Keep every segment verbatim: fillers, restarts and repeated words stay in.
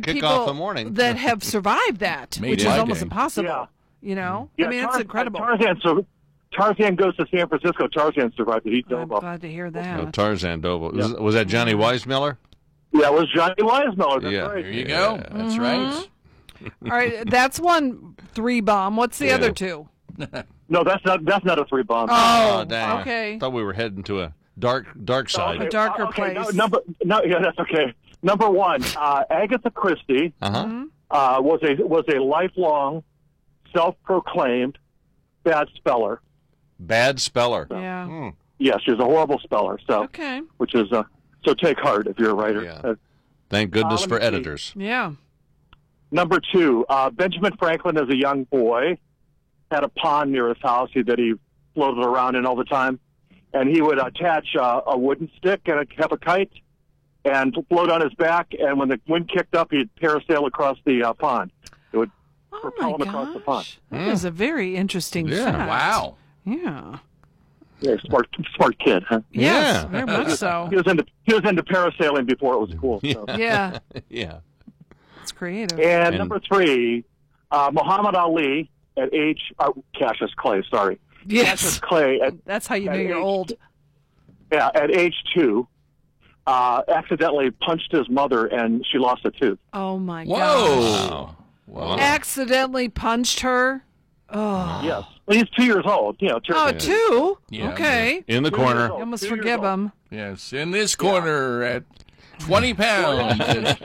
had kick people off the morning. that have survived that, Made which is my almost day. impossible. Yeah. You know, Yeah, I mean, it's Tar- incredible. Tarzan, so, Tarzan goes to San Francisco. Tarzan survived it. He I'm dove up. glad to hear that. Oh, Tarzan Doble. Was, was that Johnny Weissmiller? Yeah, it was Johnny Weissmuller. That's Yeah. right. There you go. Yeah. That's right. All right, that's one three bomb. What's the Yeah. other two? No, that's not. That's not a three bomb. Oh, dang. okay. Thought we were heading to a dark dark side. Okay, darker uh, okay, place. No, number, no, yeah, that's okay. Number one, uh, Agatha Christie Uh-huh. Mm-hmm. uh, was a was a lifelong, self-proclaimed bad speller. Bad speller. Yeah. Hmm. Yes, she's a horrible speller. So, Okay. which is uh, so take heart if you're a writer. Yeah. Uh, Thank goodness Uh, let for me see. editors. Yeah. number two, uh, Benjamin Franklin, as a young boy, had a pond near his house that he floated around in all the time, and he would attach uh, a wooden stick and have a kite and float on his back, and when the wind kicked up, he'd parasail across the uh, pond. It would Oh propel my him across the pond. gosh, that is a very interesting Yeah. fact. Wow. Yeah. Yeah, smart, smart kid, huh? Yes, Yeah. very much so. He was into he was into parasailing before it was cool. So. Yeah, Yeah. it's creative. And, And- number three, uh, Muhammad Ali at age uh, Cassius Clay. Sorry, Cassius Yes, Clay at that's how you know at you're age- old. yeah, at age two, uh, accidentally punched his mother and she lost a tooth. Oh my gosh. Whoa. Wow. Accidentally punched her. Oh, Yes, well, he's two years old. You know, two, oh two? Yeah, Okay. In the Two years corner. old. You almost Two years forgive old. him. Yes, in this corner at twenty pounds.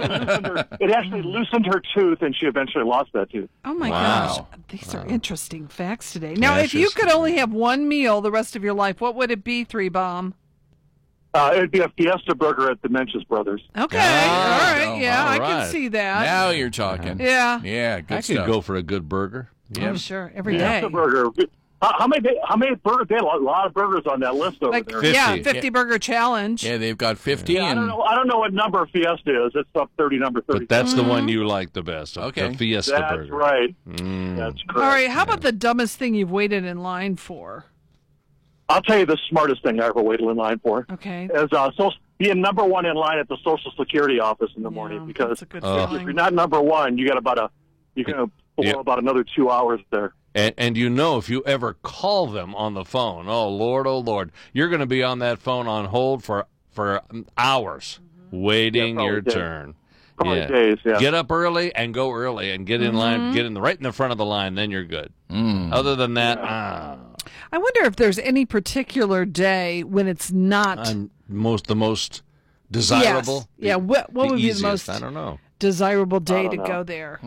It actually loosened her tooth, and she eventually lost that tooth. Oh my Wow. gosh. These are interesting facts today. Now, if you Cassius. could only have one meal the rest of your life, what would it be, Three Bomb? Uh, it'd be a Fiesta burger at the Mench's Brothers. Okay. Ah, all right. Yeah, all I right. can see that. Now you're talking. Yeah. Yeah, good I could stuff. go for a good burger. Oh, sure. Every day. Fiesta burger. How, how many? How many burgers? They had a lot of burgers on that list over Like, there. yeah, fifty. fifty burger challenge. Yeah, they've got fifty. Yeah, I don't and know. I don't know what number Fiesta is. It's up thirty, number thirty. But that's the Mm-hmm. one you like the best. Okay. The Fiesta That's burger. right. Mm. That's correct. All right. How about the dumbest thing you've waited in line for? I'll tell you the smartest thing I ever waited in line for Okay. is uh, so being number one in line at the Social Security office in the Yeah, morning because that's a good Uh, if you're feeling. not number one, you got about a you're going to blow Yeah. about another two hours there. And, and you know, if you ever call them on the phone, oh Lord, oh Lord, you're going to be on that phone on hold for for hours, waiting Yeah, your probably days. turn. Probably Yeah. days, yeah. Get up early and go early and get in Mm-hmm. line, get in the right in the front of the line. Then you're good. Mm. Other than that, ah, I wonder if there's any particular day when it's not. I'm most the most desirable. Yes. Yeah. What, what the would be the easiest, most I don't know. desirable day don't to know. go there?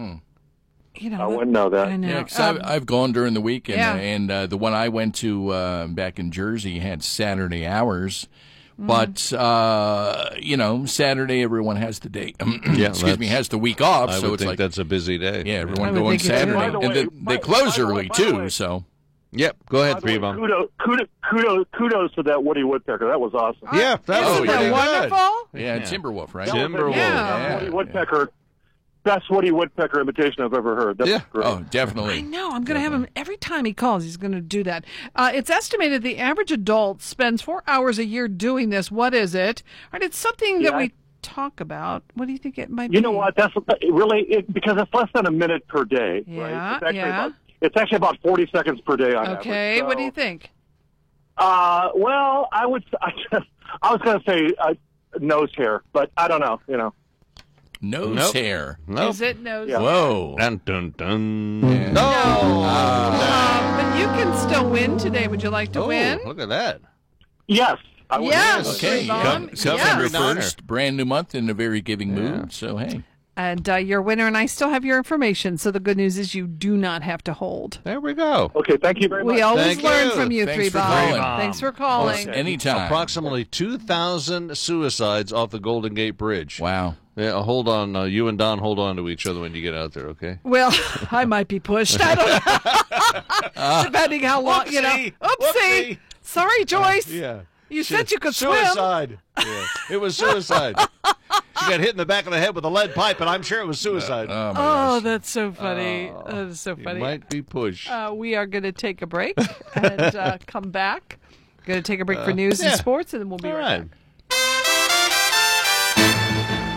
You know, I wouldn't know that. I know. Yeah, 'cause Um, I've, I've gone during the week, and, yeah. uh, and uh, the one I went to uh, back in Jersey had Saturday hours. Mm. But, uh, you know, Saturday, everyone has the day. Yeah, excuse me, that's- has the week off. I so would it's think like, that's a busy day. yeah, I everyone would going think it is. Saturday. By the And way, they, by- they close by the way- early, by the too. way- So, Yep. Go ahead, By the three way, bomb. kudos, kudos, kudos, kudos to that Woody Woodpecker. That was awesome. Yeah, that Isn't was that pretty good. wonderful? yeah, Yeah. Timberwolf, right? That was Timberwolf. the Yeah. best Woody Woodpecker, best Woody Woodpecker imitation I've ever heard. That Yeah. was great. Oh, I definitely. know. I'm going to have him every time he calls. He's going to do that. Uh, it's estimated the average adult spends four hours a year doing this. What is it? All right, it's something that Yeah. we talk about. What do you think it might be? You know what? That's really it, because it's less than a minute per day. Yeah, right? It's actually yeah. About, it's actually about forty seconds per day on Okay. average. What do you So, think? Uh, well, I would. I, I was going to say uh, nose hair, but I don't know. You know. Nose Nope. hair. Nope. Is it nose? Yeah. Whoa. Dun, dun, dun. Yeah. No. Um, but you can still win today. Would you like to Oh, win? look at that. Yes. I would. Yes. Okay, Yvonne, come, yes. September Yes. first, brand new month in a very giving mood. So, hey. And uh, you're a winner, and I still have your information. So the good news is you do not have to hold. There we go. Okay. Thank you very much. We always Thank learn you. from you, Thanks Three for Bomb. calling. Thanks for calling. Anytime. Approximately two thousand suicides off the Golden Gate Bridge. Wow. Yeah, hold on. Uh, you and Don hold on to each other when you get out there, okay? Well, I might be pushed. I don't know. Depending how long, you know. Whoopsie. Oopsie. Whoopsie. Sorry, Joyce. Yeah. You said you could swim. Suicide. Yeah. It was suicide. She got hit in the back of the head with a lead pipe, and I'm sure it was suicide. Oh, my Oh, gosh. that's so funny. that is so you funny. might be pushed. Uh, we are going to take a break and uh, come back. Going to take a break for news yeah. and sports, and then we'll be All right right. back.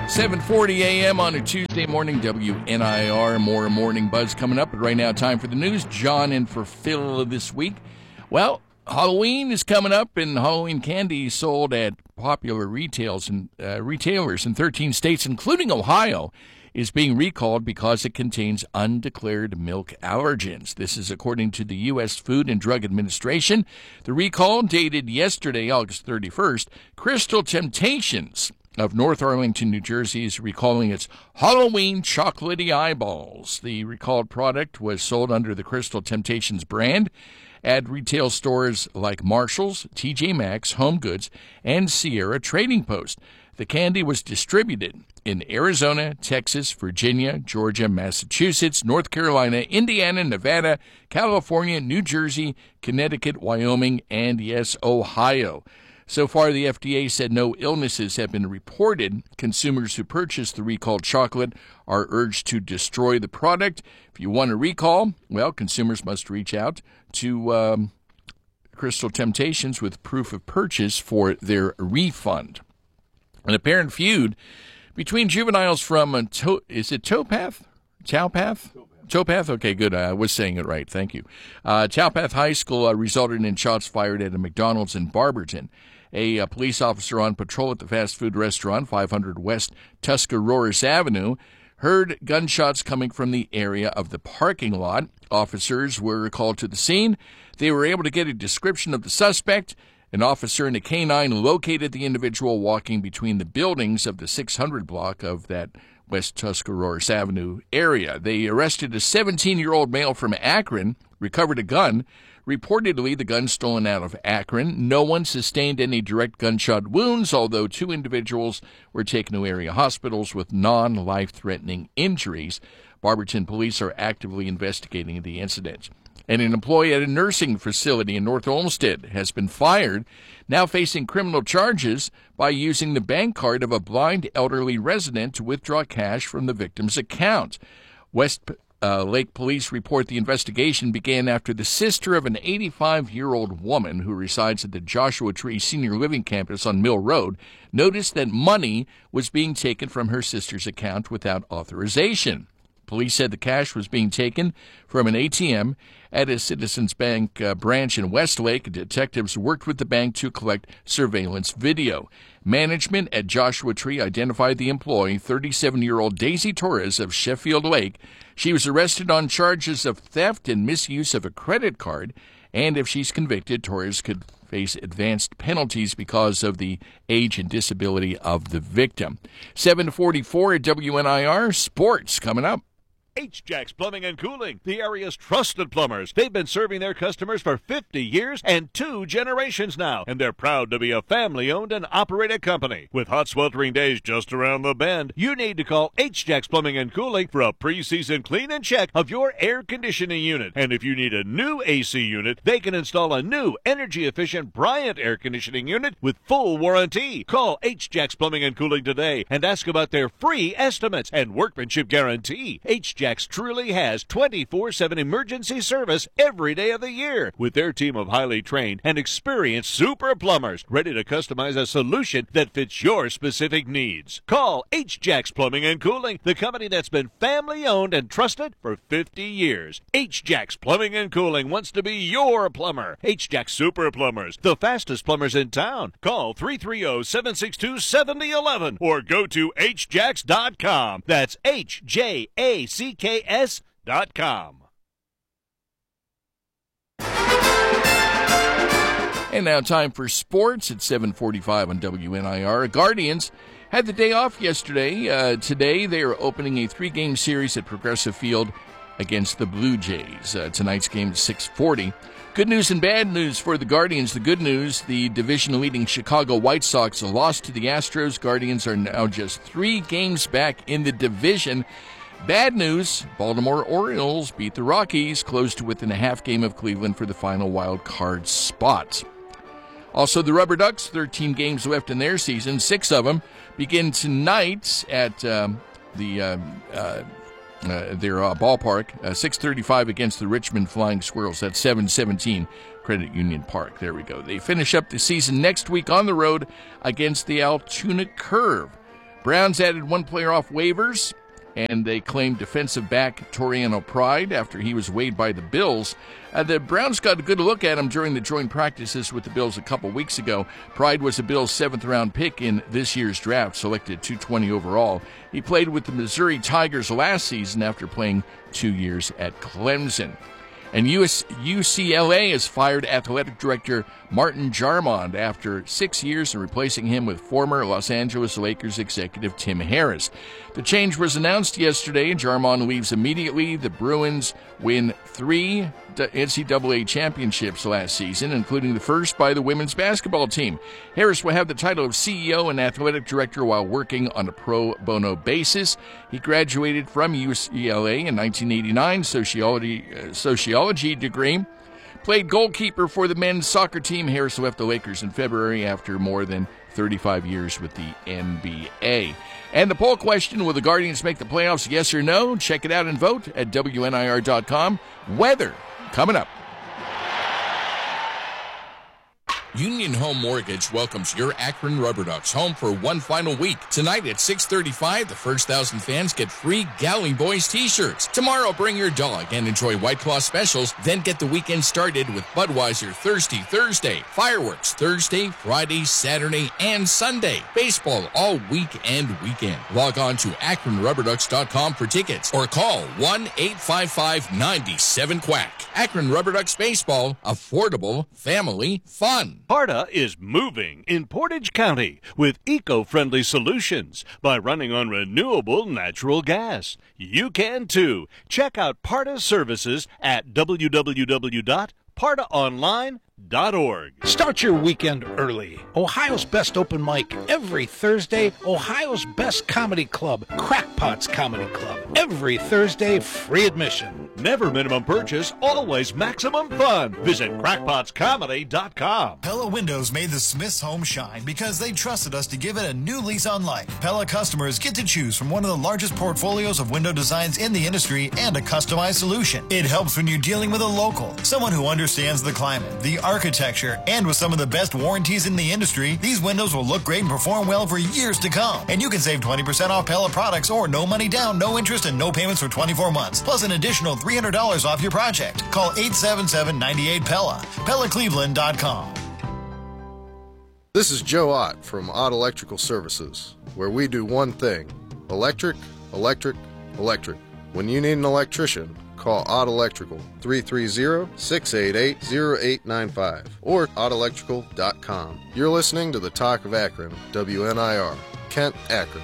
seven forty a.m. on a Tuesday morning, W N I R. More Morning Buzz coming up. But right now, time for the news. John in for Phil this week. Well, Halloween is coming up, and Halloween candy sold at popular retails and uh, retailers in thirteen states, including Ohio, is being recalled because it contains undeclared milk allergens. This is according to the U S Food and Drug Administration. The recall, dated yesterday, August thirty-first, Crystal Temptations of North Arlington, New Jersey, is recalling its Halloween Chocolatey Eyeballs. The recalled product was sold under the Crystal Temptations brand at retail stores like Marshall's, T J Maxx, Home Goods, and Sierra Trading Post. The candy was distributed in Arizona, Texas, Virginia, Georgia, Massachusetts, North Carolina, Indiana, Nevada, California, New Jersey, Connecticut, Wyoming, and, yes, Ohio. So far, the F D A said no illnesses have been reported. Consumers who purchase the recalled chocolate are urged to destroy the product. If you want a recall, well, consumers must reach out to um, Crystal Temptations with proof of purchase for their refund. An apparent feud between juveniles from, uh, to- is it Towpath? Towpath? Towpath? Okay, good. I was saying it right. Thank you. Uh, Towpath High School uh, resulted in shots fired at a McDonald's in Barberton. A, a police officer on patrol at the fast food restaurant, five hundred West Tuscaroras Avenue, heard gunshots coming from the area of the parking lot. Officers were called to the scene. They were able to get a description of the suspect. An officer and a canine located the individual walking between the buildings of the six hundred block of that West Tuscaroras Avenue area. They arrested a seventeen-year-old male from Akron, recovered a gun. Reportedly, the gun stolen out of Akron. No one sustained any direct gunshot wounds, although two individuals were taken to area hospitals with non-life-threatening injuries. Barberton police are actively investigating the incident. And an employee at a nursing facility in North Olmsted has been fired, now facing criminal charges by using the bank card of a blind elderly resident to withdraw cash from the victim's account. West uh, Lake Police report the investigation began after the sister of an eighty-five-year-old woman who resides at the Joshua Tree Senior Living Campus on Mill Road noticed that money was being taken from her sister's account without authorization. Police said the cash was being taken from an A T M at a Citizens Bank uh, branch in Westlake. Detectives worked with the bank to collect surveillance video. Management at Joshua Tree identified the employee, thirty-seven-year-old Daisy Torres of Sheffield Lake. She was arrested on charges of theft and misuse of a credit card, and if she's convicted, Torres could face advanced penalties because of the age and disability of the victim. seven forty-four at W N I R. Sports coming up. H-Jacks Plumbing and Cooling, the area's trusted plumbers. They've been serving their customers for fifty years and two generations now, and they're proud to be a family-owned and operated company. With hot, sweltering days just around the bend, you need to call H-Jacks Plumbing and Cooling for a pre-season clean and check of your air conditioning unit. And if you need a new A C unit, they can install a new energy-efficient Bryant air conditioning unit with full warranty. Call H-Jacks Plumbing and Cooling today and ask about their free estimates and workmanship guarantee. H-Jacks truly has twenty-four seven emergency service every day of the year with their team of highly trained and experienced super plumbers ready to customize a solution that fits your specific needs. Call H-Jacks Plumbing and Cooling, the company that's been family owned and trusted for fifty years. H-Jacks Plumbing and Cooling wants to be your plumber. H-Jacks Super Plumbers, the fastest plumbers in town. Call three three zero, seven six two, seven zero one one or go to H jacks dot com. That's H J A C K S dot com. And now time for sports at seven forty-five on W N I R. Guardians had the day off yesterday. Uh, today they are opening a three-game series at Progressive Field against the Blue Jays. Uh, tonight's game is six forty. Good news and bad news for the Guardians. The good news, the division-leading Chicago White Sox lost to the Astros. Guardians are now just three games back in the division. Bad news, Baltimore Orioles beat the Rockies, close to within a half game of Cleveland for the final wild card spot. Also, the Rubber Ducks, thirteen games left in their season. Six of them begin tonight at um, the uh, uh, uh, their uh, ballpark, uh, six thirty-five against the Richmond Flying Squirrels at seven seventeen Credit Union Park. There we go. They finish up the season next week on the road against the Altoona Curve. Browns added one player off waivers, and they claimed defensive back Toriano Pride after he was waived by the Bills. Uh, the Browns got a good look at him during the joint practices with the Bills a couple weeks ago. Pride was the Bills' seventh-round pick in this year's draft, selected two twenty overall. He played with the Missouri Tigers last season after playing two years at Clemson. And U S, U C L A has fired athletic director Martin Jarmond after six years and replacing him with former Los Angeles Lakers executive Tim Harris. The change was announced yesterday. Jarmond leaves immediately. The Bruins win three N C double A championships last season, including the first by the women's basketball team. Harris will have the title of C E O and athletic director while working on a pro bono basis. He graduated from U C L A in nineteen eighty-nine, sociology, uh, sociology degree. Played goalkeeper for the men's soccer team. Harris left the Lakers in February after more than thirty-five years with the N B A. And the poll question, will the Guardians make the playoffs, yes or no? Check it out and vote at W N I R dot com. Weather coming up. Union Home Mortgage welcomes your Akron Rubber Ducks home for one final week. Tonight at six thirty-five, the first thousand fans get free Galley Boys t-shirts. Tomorrow, bring your dog and enjoy White Claw specials. Then get the weekend started with Budweiser Thirsty Thursday. Fireworks Thursday, Friday, Saturday, and Sunday. Baseball all week and weekend. Log on to Akron Rubber Ducks dot com for tickets or call one eight five five nine seven quack. Akron Rubber Ducks Baseball, affordable, family, fun. PARTA is moving in Portage County with eco-friendly solutions by running on renewable natural gas. You can too. Check out PARTA services at w w w dot parta online dot org. Start your weekend early. Ohio's best open mic every Thursday. Ohio's best comedy club, Crackpots Comedy Club. Every Thursday, free admission. Never minimum purchase, always maximum fun. Visit crackpots comedy dot com. Pella Windows made the Smiths home shine because they trusted us to give it a new lease on life. Pella customers get to choose from one of the largest portfolios of window designs in the industry and a customized solution. It helps when you're dealing with a local, someone who understands the climate, the architecture, and with some of the best warranties in the industry, these windows will look great and perform well for years to come. And you can save twenty percent off Pella products or no money down, no interest, and no payments for twenty-four months, plus an additional three hundred dollars off your project. Call eight seven seven, nine eight, P E L L A, Pella Cleveland dot com. This is Joe Ott from Ott Electrical Services, where we do one thing: electric, electric, electric. When you need an electrician, call Ott Electrical, three three zero, six eight eight, zero eight nine five, or ott electrical dot com. You're listening to the Talk of Akron, W N I R, Kent, Akron.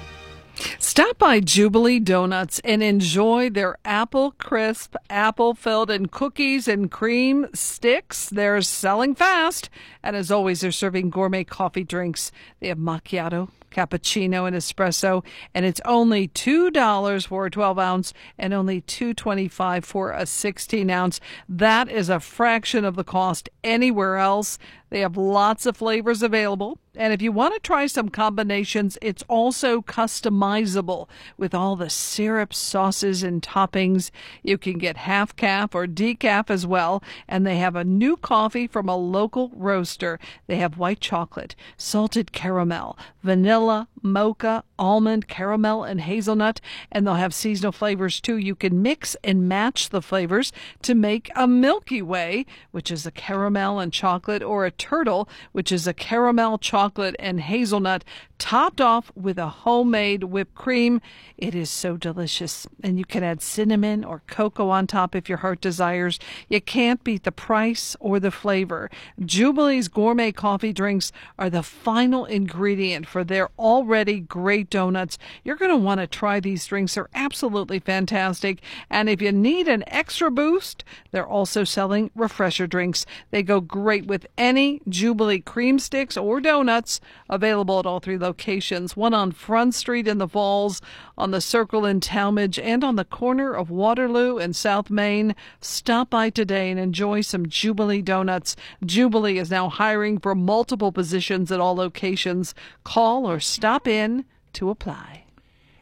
Stop by Jubilee Donuts and enjoy their apple crisp, apple-filled and cookies and cream sticks. They're selling fast. And as always, they're serving gourmet coffee drinks. They have macchiato, cappuccino, and espresso. And it's only two dollars for a twelve ounce and only two twenty-five for a sixteen ounce. That is a fraction of the cost anywhere else. They have lots of flavors available. And if you want to try some combinations, it's also customizable with all the syrup, sauces, and toppings. You can get half calf or decaf as well. And they have a new coffee from a local roaster. They have white chocolate, salted caramel, vanilla, mocha, almond, caramel, and hazelnut. And they'll have seasonal flavors too. You can mix and match the flavors to make a Milky Way, which is a caramel and chocolate, or a turtle, which is a caramel, chocolate, and hazelnut, topped off with a homemade whipped cream. It is so delicious. And you can add cinnamon or cocoa on top if your heart desires. You can't beat the price or the flavor. Jubilee's gourmet coffee drinks are the final ingredient for their already great donuts. You're going to want to try these drinks. They're absolutely fantastic. And if you need an extra boost, they're also selling refresher drinks. They go great with any Jubilee cream sticks or donuts, available at all three locations. One on Front Street in the Falls, on the Circle in Talmadge, and on the corner of Waterloo and South Main. Stop by today and enjoy some Jubilee donuts. Jubilee is now hiring for multiple positions at all locations. Call or stop in to apply.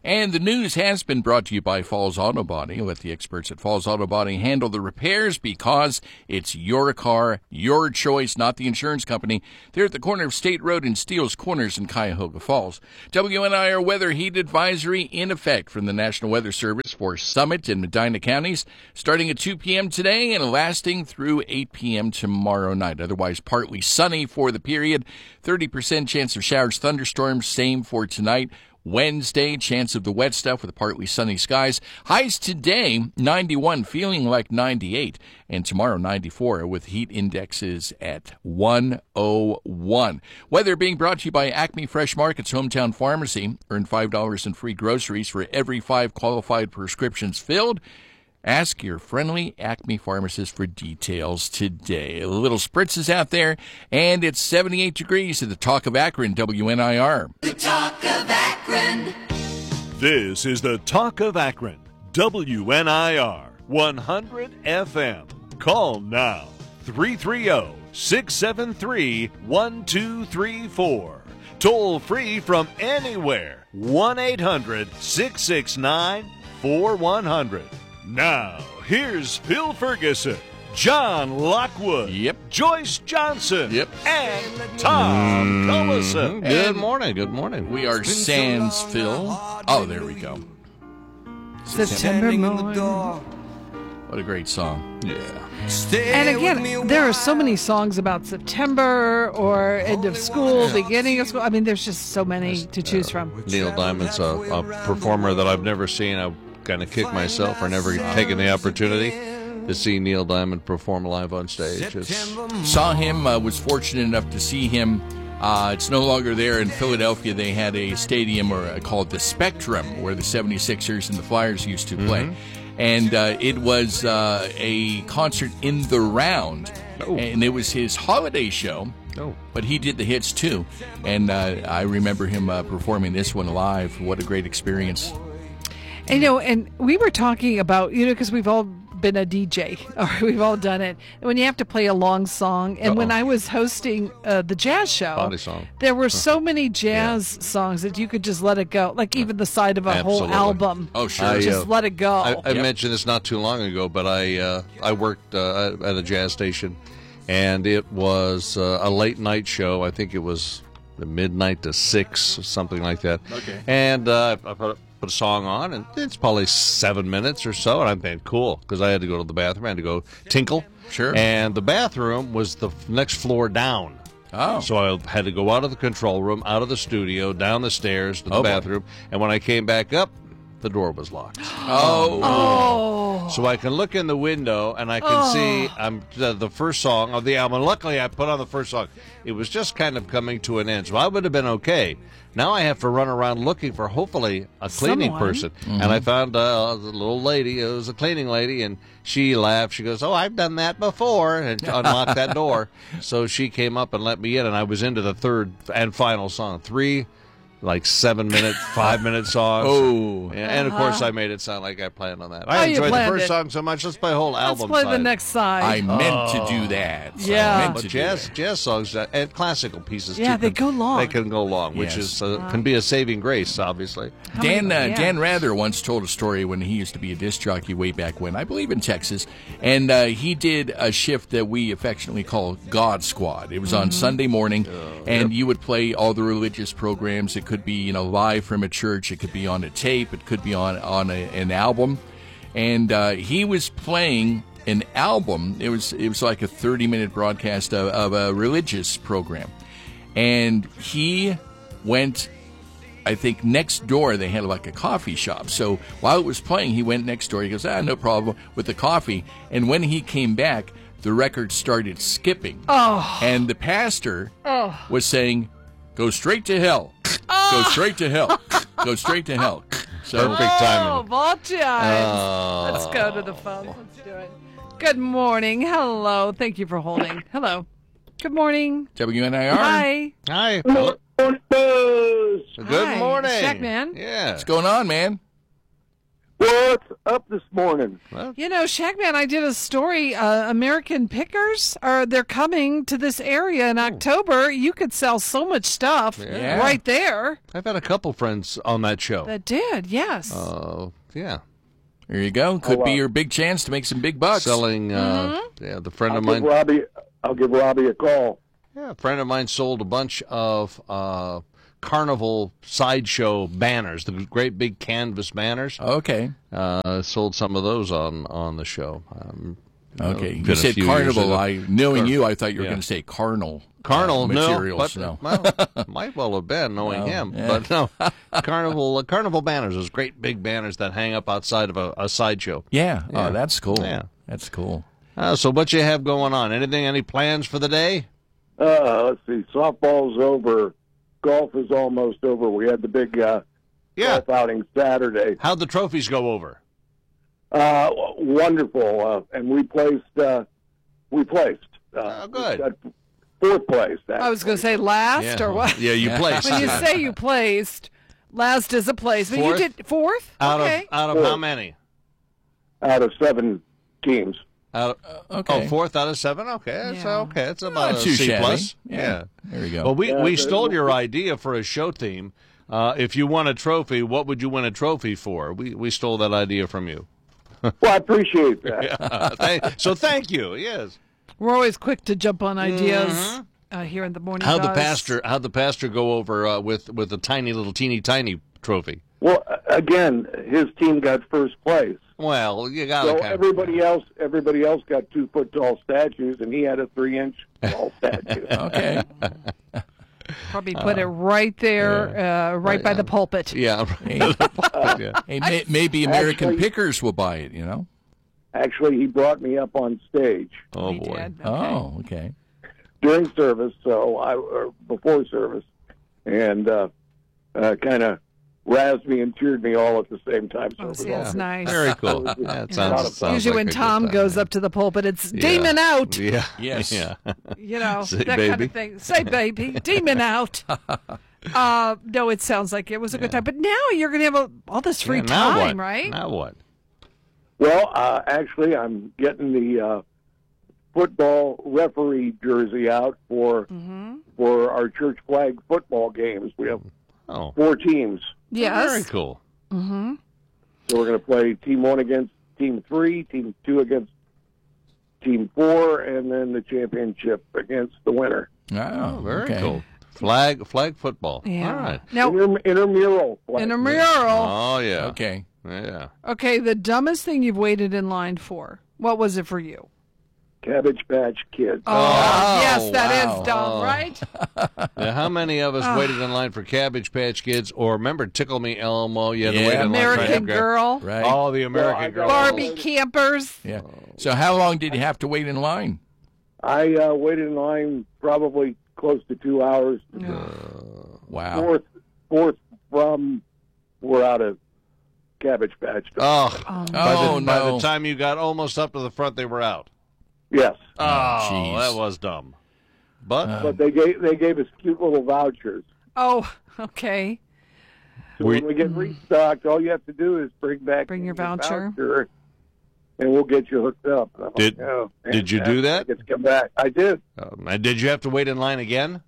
And the news has been brought to you by Falls Auto Body. Let the experts at Falls Auto Body handle the repairs because it's your car, your choice, not the insurance company. They're at the corner of State Road and Steele's Corners in Cuyahoga Falls. W N I R weather heat advisory in effect from the National Weather Service for Summit and Medina counties, starting at two p.m. today and lasting through eight p.m. tomorrow night. Otherwise, partly sunny for the period. thirty percent chance of showers, thunderstorms, same for tonight. Wednesday, chance of the wet stuff with partly sunny skies. Highs today, ninety-one, feeling like ninety-eight. And tomorrow, ninety-four, with heat indexes at one oh one. Weather being brought to you by Acme Fresh Market's Hometown Pharmacy. Earn five dollars in free groceries for every five qualified prescriptions filled. Ask your friendly Acme pharmacist for details today. A little spritz is out there, and it's seventy-eight degrees at the Talk of Akron, W N I R. The Talk of Akron. This is the Talk of Akron, W N I R, one hundred F M. Call now, three three zero, six seven three, one two three four. Toll free from anywhere, one eight hundred, six six nine, four one zero zero. Now, here's Phil Ferguson, John Lockwood, Yep. Joyce Johnson, Yep. and Tom Collison. Good And morning. Good morning. We are sans Phil. Oh, there we go. September morning. What a great song. Yeah. And again, there are so many songs about September or end of school, beginning of school. I mean, there's just so many to choose from. Neil Diamond's a, a performer that I've never seen. I kind of kick myself for never taking the opportunity to see Neil Diamond perform live on stage. It's, Saw him, uh, was fortunate enough to see him. Uh, it's no longer there in Philadelphia. They had a stadium or uh, called the Spectrum where the seventy-sixers and the Flyers used to play. Mm-hmm. And uh, it was uh, a concert in the round. Oh. And it was his holiday show. Oh. But he did the hits too. And uh, I remember him uh, performing this one live. What a great experience. And, you know, and we were talking about, you know, because we've all been a D J, or we've all done it. And when you have to play a long song, and Uh-oh. when I was hosting uh, the jazz show, Body song. there were so many jazz yeah. songs that you could just let it go, like even the side of a Absolutely. whole album. Oh, sure. I, just uh, let it go. I, I Yep. mentioned this not too long ago, but I uh, I worked uh, at a jazz station, and it was uh, a late night show. I think it was the midnight to six, something like that. Okay. And uh, I put put a song on, and it's probably seven minutes or so, and I'm thinking, cool, because I had to go to the bathroom. I had to go tinkle. Sure. And the bathroom was the next floor down. Oh. So I had to go out of the control room, out of the studio, down the stairs to the Oh, boy. bathroom, and when I came back up, the door was locked. Oh. oh. So I can look in the window and I can Oh. see I'm the, the first song of the album. Luckily, I put on the first song. It was just kind of coming to an end, so I would have been okay. Now I have to run around looking for hopefully a cleaning Someone. person. Mm-hmm. And I found uh, the little lady. It was a cleaning lady, and she laughed. She goes, "Oh, I've done that before," and unlocked that door. So she came up and let me in, and I was into the third and final song. Three like seven minute, five minute songs. Oh. And, and of course, I made it sound like I planned on that. Oh, I you enjoyed the planned first it. song so much. Let's play a whole Let's album. play the side. next side. I meant to do that. Yeah. I meant But to jazz, do that. jazz songs uh, and classical pieces. Yeah, too, they can- go long. They can go long, which Yes. is uh, can be a saving grace, obviously. How Dan many- uh, yeah. Dan Rather once told a story when he used to be a disc jockey way back when, I believe in Texas, and uh, he did a shift that we affectionately call God Squad. It was on Sunday morning, and you would play all the religious programs. It could be, you know, live from a church. It could be on a tape. It could be on on a, an album. And uh, he was playing an album. It was it was like a thirty minute broadcast of, of a religious program, and he went. I think next door they had like a coffee shop. So while it was playing, he went next door. He goes, ah, no problem with the coffee. And when he came back, the record started skipping. Oh. And the pastor Oh. was saying, go straight to hell. Go straight to hell. Go straight to hell. So Perfect timing. Oh, vault chimes. Oh. Let's go to the phone. Let's do it. Good morning. Hello. Thank you for holding. Hello. Good morning. W N I R. Hi. Hi. Hello. Good Hi. morning. Shack Man. Yeah. What's going on, man? What's up this morning. You know, Shagman, I did a story. Uh, American Pickers are they're coming to this area in October. You could sell so much stuff Yeah. right there. I've had a couple friends on that show. That did, yes. Uh, yeah. There you go. Could Oh, be wow. your big chance to make some big bucks. Selling, uh, Mm-hmm. yeah, the friend I'll of give mine. Robbie. I'll give Robbie a call. Yeah, a friend of mine sold a bunch of uh, carnival sideshow banners, the great big canvas banners. Okay. Uh, sold some of those on, on the show. Um, Okay. know, You been a said few years carnival. ago. I knowing Car- you, I thought you were yeah. going to say carnal. Carnal, uh, no, materials. but No. well, might well have been knowing No, him, yeah. but no, carnival, uh, carnival banners, those great big banners that hang up outside of a, a sideshow. Yeah. Yeah. Oh, that's cool. Yeah. That's cool. Uh, so, what you have going on? Anything? Any plans for the day? Uh, let's see. Softball's over. Golf is almost over. We had the big uh, Yeah. golf outing Saturday. How'd the trophies go over? Uh, wonderful. Uh, and we placed. Uh, we placed. Uh, Oh, good. we got fourth place. I was going to say last Yeah. or what? Yeah, you Yeah. placed. When you say you placed, last is a place. But Fourth? you did fourth? out okay. of out of Fourth. how many? out of seven teams. Out Uh, okay. Oh, fourth out of seven. Okay, that's Yeah. okay. It's about Not a too C shabby. plus. Yeah. There we go. Well, we Yeah, we but- stole your idea for a show theme. Uh, if you won a trophy, what would you win a trophy for? We we stole that idea from you. Well, I appreciate that. Uh, thank- so thank you. Yes. We're always quick to jump on ideas uh, here in the morning. How'd the Buzz. pastor How'd the pastor go over uh, with with a tiny little teeny tiny trophy? Well, again, his team got first place. Well, you got So to everybody else, everybody else got two foot tall statues, and he had a three inch tall statue. Okay. Probably put it right there, uh, right by the pulpit. Yeah. Hey, yeah. hey, may, maybe American Actually- Pickers will buy it, you know? Actually, he brought me up on stage Oh He boy. did. Okay. Oh, okay. during service, so I or before service, and uh, uh, kind of razzed me and cheered me all at the same time. So Oh, it was see, all that's good. nice. Very cool. It was just That a sounds, lot of fun. sounds Usually like when a good Tom time. goes up to the pulpit, it's Yeah. demon out. Yeah. Yes. Yeah. You know, Say that kind baby. of thing. Say baby, demon out. Uh, no, it sounds like it was a good time. But now you're going to have a, all this free Yeah, now time, what? right? Now what? Well, uh, actually, I'm getting the uh, football referee jersey out for Mm-hmm. for our church flag football games. We have Oh. four teams, Yes. Very cool. Mm-hmm. so we're going to play team one against team three, team two against team four, and then the championship against the winner. Oh, Very okay. cool. Flag flag football. Yeah. All right. Now, Inter- intramural. flag. intramural. Oh yeah. Okay. Yeah. Okay, the dumbest thing you've waited in line for. What was it for you? Cabbage Patch Kids. Oh, yes, that is wow. dumb, Oh. right? Now, how many of us Ah. waited in line for Cabbage Patch Kids, or remember Tickle Me Elmo? You had to Yeah. wait in line for American that. Girl, Right. Oh, the American Well, I Girl. got- Barbie Campers. Yeah. So how long did you have to wait in line? I uh, waited in line probably close to two hours. Wow. Fourth, fourth from we're out of Cabbage Patch. Oh, Oh, by, Oh, the, by no. the time you got almost up to the front, they were out. Yes, Oh, jeez. that was dumb. But but they gave they gave us cute little vouchers. oh, okay. So We- when we get restocked, all you have to do is bring back Bring your voucher. voucher, and we'll get you hooked up. And I'm Did- like, oh, did you do that? It's come back. I did. um, and did you have to wait in line again?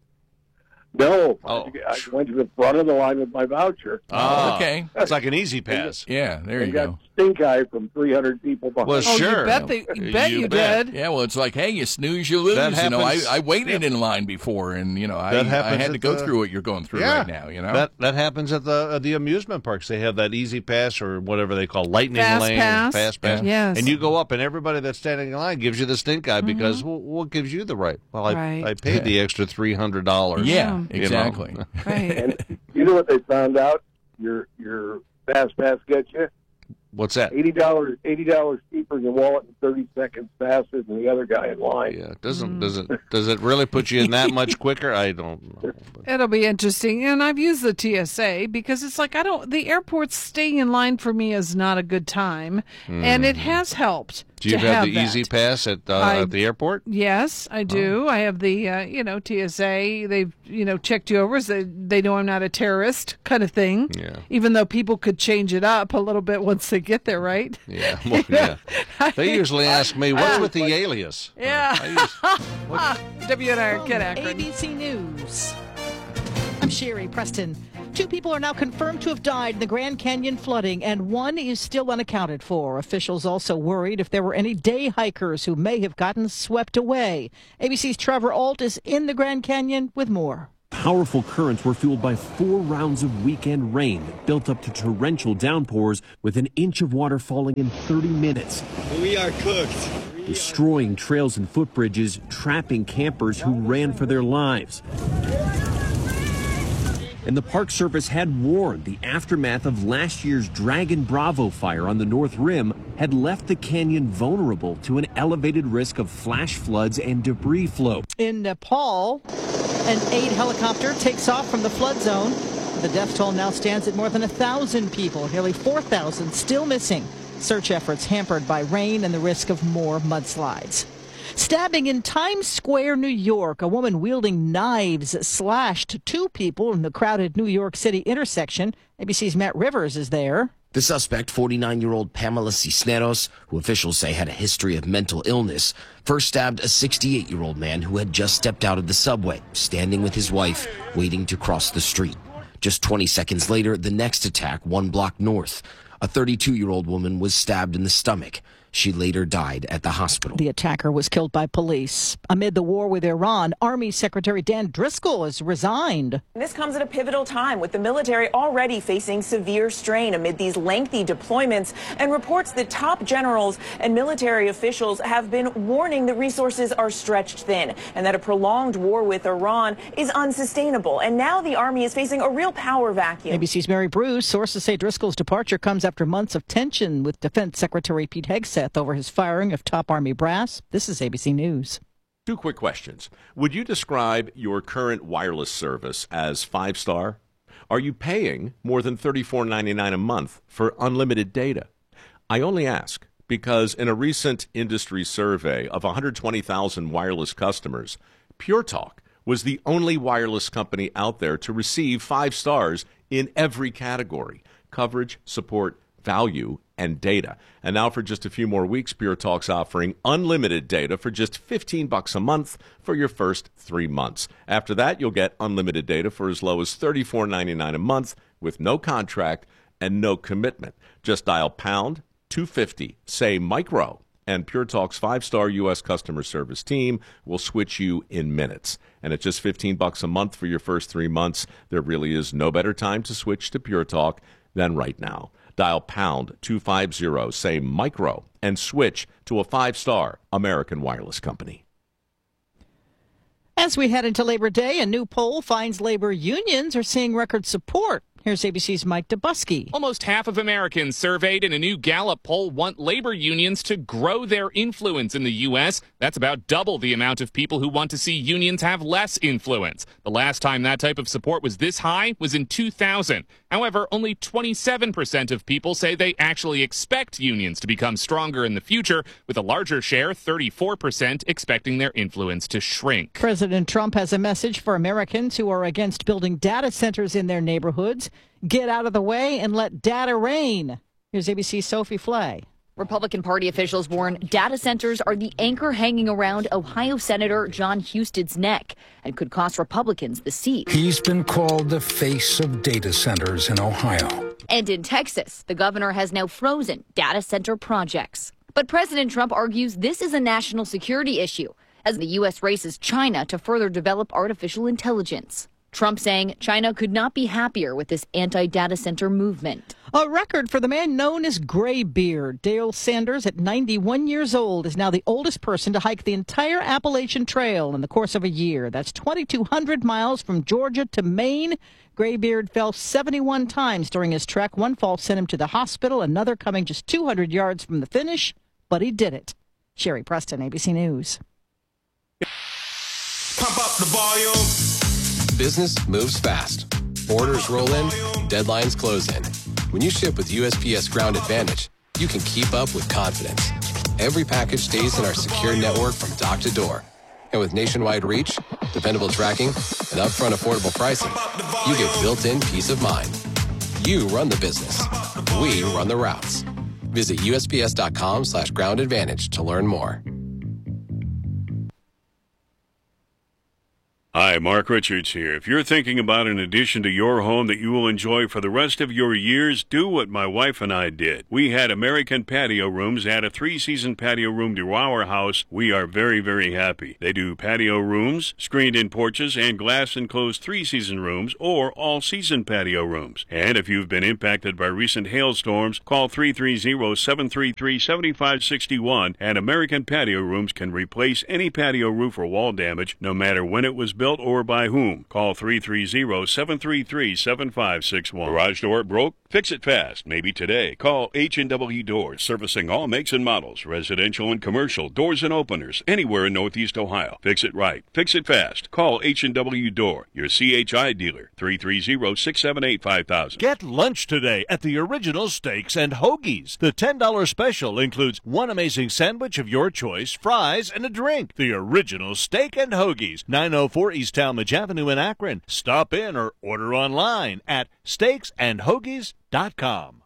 No, Oh. I went to the front of the line with my voucher. Ah, okay. It's like an easy pass. Yeah, there I you got go. stink eye from three hundred people behind. Well, Oh, sure. you bet, they, you, bet You you, bet. did. Yeah, well, it's like, hey, you snooze, you lose. That You know, I, happens- I waited in line before, and you know, I, That I happens had to at go the- through what you're going through Yeah. right now. You know, That that happens at the at the amusement parks. They have that easy pass or whatever they call lightning Fast lane, pass. fast pass. Yeah. Yes. And you go up, and everybody that's standing in line gives you the stink eye because well, what gives you the right? Well, I Right. I paid the extra three hundred dollars. yeah, Yeah. exactly. Right. And you know what they found out? Your your fast pass gets you What's that? eighty dollars eighty dollars cheaper in your wallet and thirty seconds faster than the other guy in line. Yeah, doesn't does it does it really put you in that much quicker? I don't know. It'll be interesting. And I've used the T S A because it's like, I don't, the airport staying in line for me is not a good time. And it has helped. Do you to have, have the that. Easy Pass at, uh, I- at the airport? Yes, I do. I have the, uh, you know, T S A. They've, you know, checked you over. So they know I'm not a terrorist kind of thing. Yeah. Even though people could change it up a little bit once they get there, right? Yeah. Well, yeah. They usually ask me, what's with the alias? Yeah. I use- W N R, get A Akron. B C News. I'm Sherry Preston. Two people are now confirmed to have died in the Grand Canyon flooding, and one is still unaccounted for. Officials also worried if there were any day hikers who may have gotten swept away. A B C's Trevor Ault is in the Grand Canyon with more. Powerful currents were fueled by four rounds of weekend rain that built up to torrential downpours with an inch of water falling in thirty minutes. We are cooked. Destroying trails and footbridges, trapping campers who ran for their lives. And the Park Service had warned the aftermath of last year's Dragon Bravo fire on the North Rim had left the canyon vulnerable to an elevated risk of flash floods and debris flow. In Nepal, an aid helicopter takes off from the flood zone. The death toll now stands at more than one thousand people, nearly four thousand still missing. Search efforts hampered by rain and the risk of more mudslides. Stabbing in Times Square, New York. A woman wielding knives slashed two people in the crowded New York City intersection. A B C's Matt Rivers is there. The suspect, forty-nine-year-old Pamela Cisneros, who officials say had a history of mental illness, first stabbed a sixty-eight-year-old man who had just stepped out of the subway, standing with his wife, waiting to cross the street. Just twenty seconds later, the next attack, one block north. A thirty-two-year-old woman was stabbed in the stomach. She later died at the hospital. The attacker was killed by police. Amid the war with Iran, Army Secretary Dan Driscoll has resigned. This comes at a pivotal time, with the military already facing severe strain amid these lengthy deployments, and reports that top generals and military officials have been warning that resources are stretched thin and that a prolonged war with Iran is unsustainable. And now the Army is facing a real power vacuum. A B C's Mary Bruce. Sources say Driscoll's departure comes after months of tension with Defense Secretary Pete Hegseth over his firing of top Army brass. This is A B C News. Two quick questions. Would you describe your current wireless service as five-star? Are you paying more than thirty-four ninety-nine a month for unlimited data? I only ask because in a recent industry survey of one hundred twenty thousand wireless customers, Pure Talk was the only wireless company out there to receive five stars in every category: coverage, support, value, and data. And now for just a few more weeks, Pure Talk's offering unlimited data for just fifteen bucks a month for your first three months. After that, you'll get unlimited data for as low as thirty-four ninety-nine a month with no contract and no commitment. Just dial pound two fifty, say micro, and Pure Talk's five-star U S customer service team will switch you in minutes. And at just fifteen bucks a month for your first three months, there really is no better time to switch to Pure Talk than right now. Dial pound two fifty, say micro, and switch to a five-star American wireless company. As we head into Labor Day, a new poll finds labor unions are seeing record support. Here's A B C's Mike Dubusky. Almost half of Americans surveyed in a new Gallup poll want labor unions to grow their influence in the U S. That's about double the amount of people who want to see unions have less influence. The last time that type of support was this high was in two thousand. However, only twenty-seven percent of people say they actually expect unions to become stronger in the future, with a larger share, thirty-four percent, expecting their influence to shrink. President Trump has a message for Americans who are against building data centers in their neighborhoods. Get out of the way and let data reign. Here's A B C's Sophie Flay. Republican Party officials warn data centers are the anchor hanging around Ohio Senator John Huston's neck and could cost Republicans the seat. He's been called the face of data centers in Ohio. And in Texas, the governor has now frozen data center projects. But President Trump argues this is a national security issue as the U S races China to further develop artificial intelligence. Trump saying China could not be happier with this anti-data center movement. A record for the man known as Graybeard. Dale Sanders, at ninety-one years old, is now the oldest person to hike the entire Appalachian Trail in the course of a year. That's twenty-two hundred miles from Georgia to Maine. Graybeard fell seventy-one times during his trek. One fall sent him to the hospital, another coming just two hundred yards from the finish, but he did it. Sherry Preston, A B C News. Pump up the volume. Business moves fast. Orders roll in, deadlines close in. When you ship with U S P S Ground Advantage, you can keep up with confidence. every package stays in our secure network from dock to door. And with nationwide reach, dependable tracking, and upfront affordable pricing, you get built-in peace of mind. You run the business. We run the routes. Visit U S P S dot com slash ground advantage to learn more. Hi, Mark Richards here. If you're thinking about an addition to your home that you will enjoy for the rest of your years, do what my wife and I did. We had American Patio Rooms add a three-season patio room to our house. We are very, very happy. They do patio rooms, screened-in porches, and glass-enclosed three-season rooms or all-season patio rooms. And if you've been impacted by recent hailstorms, call three three zero, seven three three, seven five six one, and American Patio Rooms can replace any patio roof or wall damage, no matter when it was built or by whom. Call three three zero, seven three three, seven five six one. Garage door broke? Fix it fast. Maybe today. Call H and W Doors, servicing all makes and models, residential and commercial, doors and openers, anywhere in Northeast Ohio. Fix it right. Fix it fast. Call H and W Door, your C H I dealer, three three zero, six seven eight, five thousand. Get lunch today at the Original Steaks and Hoagies. The ten dollars special includes one amazing sandwich of your choice, fries, and a drink. The Original Steak and Hoagies, nine oh four East Talmadge Avenue in Akron. Stop in or order online at steaks and hoagies dot com.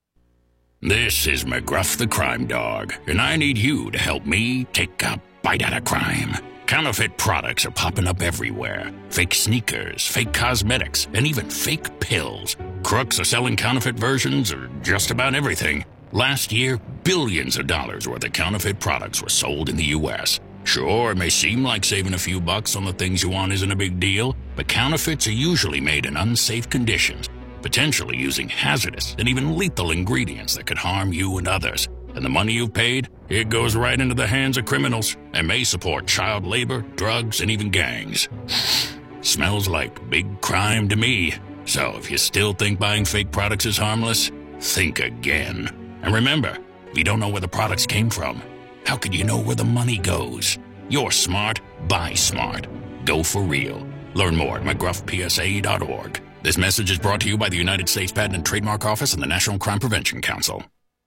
This is McGruff the Crime Dog, and I need you to help me take a bite out of crime. Counterfeit products are popping up everywhere. Fake sneakers, fake cosmetics, and even fake pills. Crooks are selling counterfeit versions of just about everything. Last year, billions of dollars worth of counterfeit products were sold in the U S Sure, it may seem like saving a few bucks on the things you want isn't a big deal, but counterfeits are usually made in unsafe conditions, potentially using hazardous and even lethal ingredients that could harm you and others. And the money you've paid, it goes right into the hands of criminals and may support child labor, drugs, and even gangs. Smells like big crime to me. So if you still think buying fake products is harmless, think again. And remember, if you don't know where the products came from, how could you know where the money goes? You're smart, buy smart. Go for real. Learn more at mcgruff p s a dot org. This message is brought to you by the United States Patent and Trademark Office and the National Crime Prevention Council.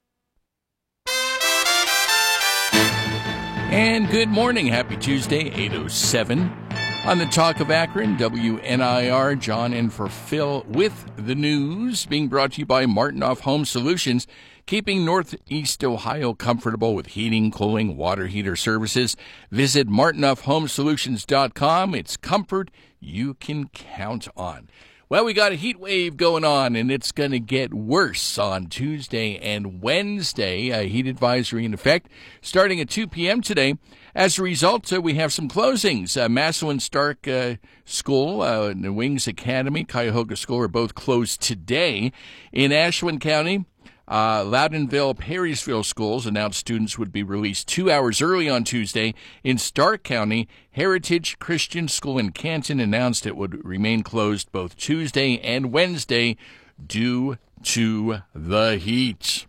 And good morning. Happy Tuesday, eight oh seven. On the Talk of Akron, W N I R, John in for Phil with the news, being brought to you by Martinoff Home Solutions, keeping Northeast Ohio comfortable with heating, cooling, water heater services. Visit martinoff home solutions dot com. It's comfort you can count on. Well, we got a heat wave going on, and it's going to get worse on Tuesday and Wednesday. A heat advisory in effect starting at two p.m. today. As a result, uh, we have some closings. Uh, Massillon Stark uh, School uh, and the Wings Academy, Cuyahoga School are both closed today. In Ashland County, Uh, Loudonville, Perrysville schools announced students would be released two hours early on Tuesday. In Stark County, Heritage Christian School in Canton announced it would remain closed both Tuesday and Wednesday due to the heat.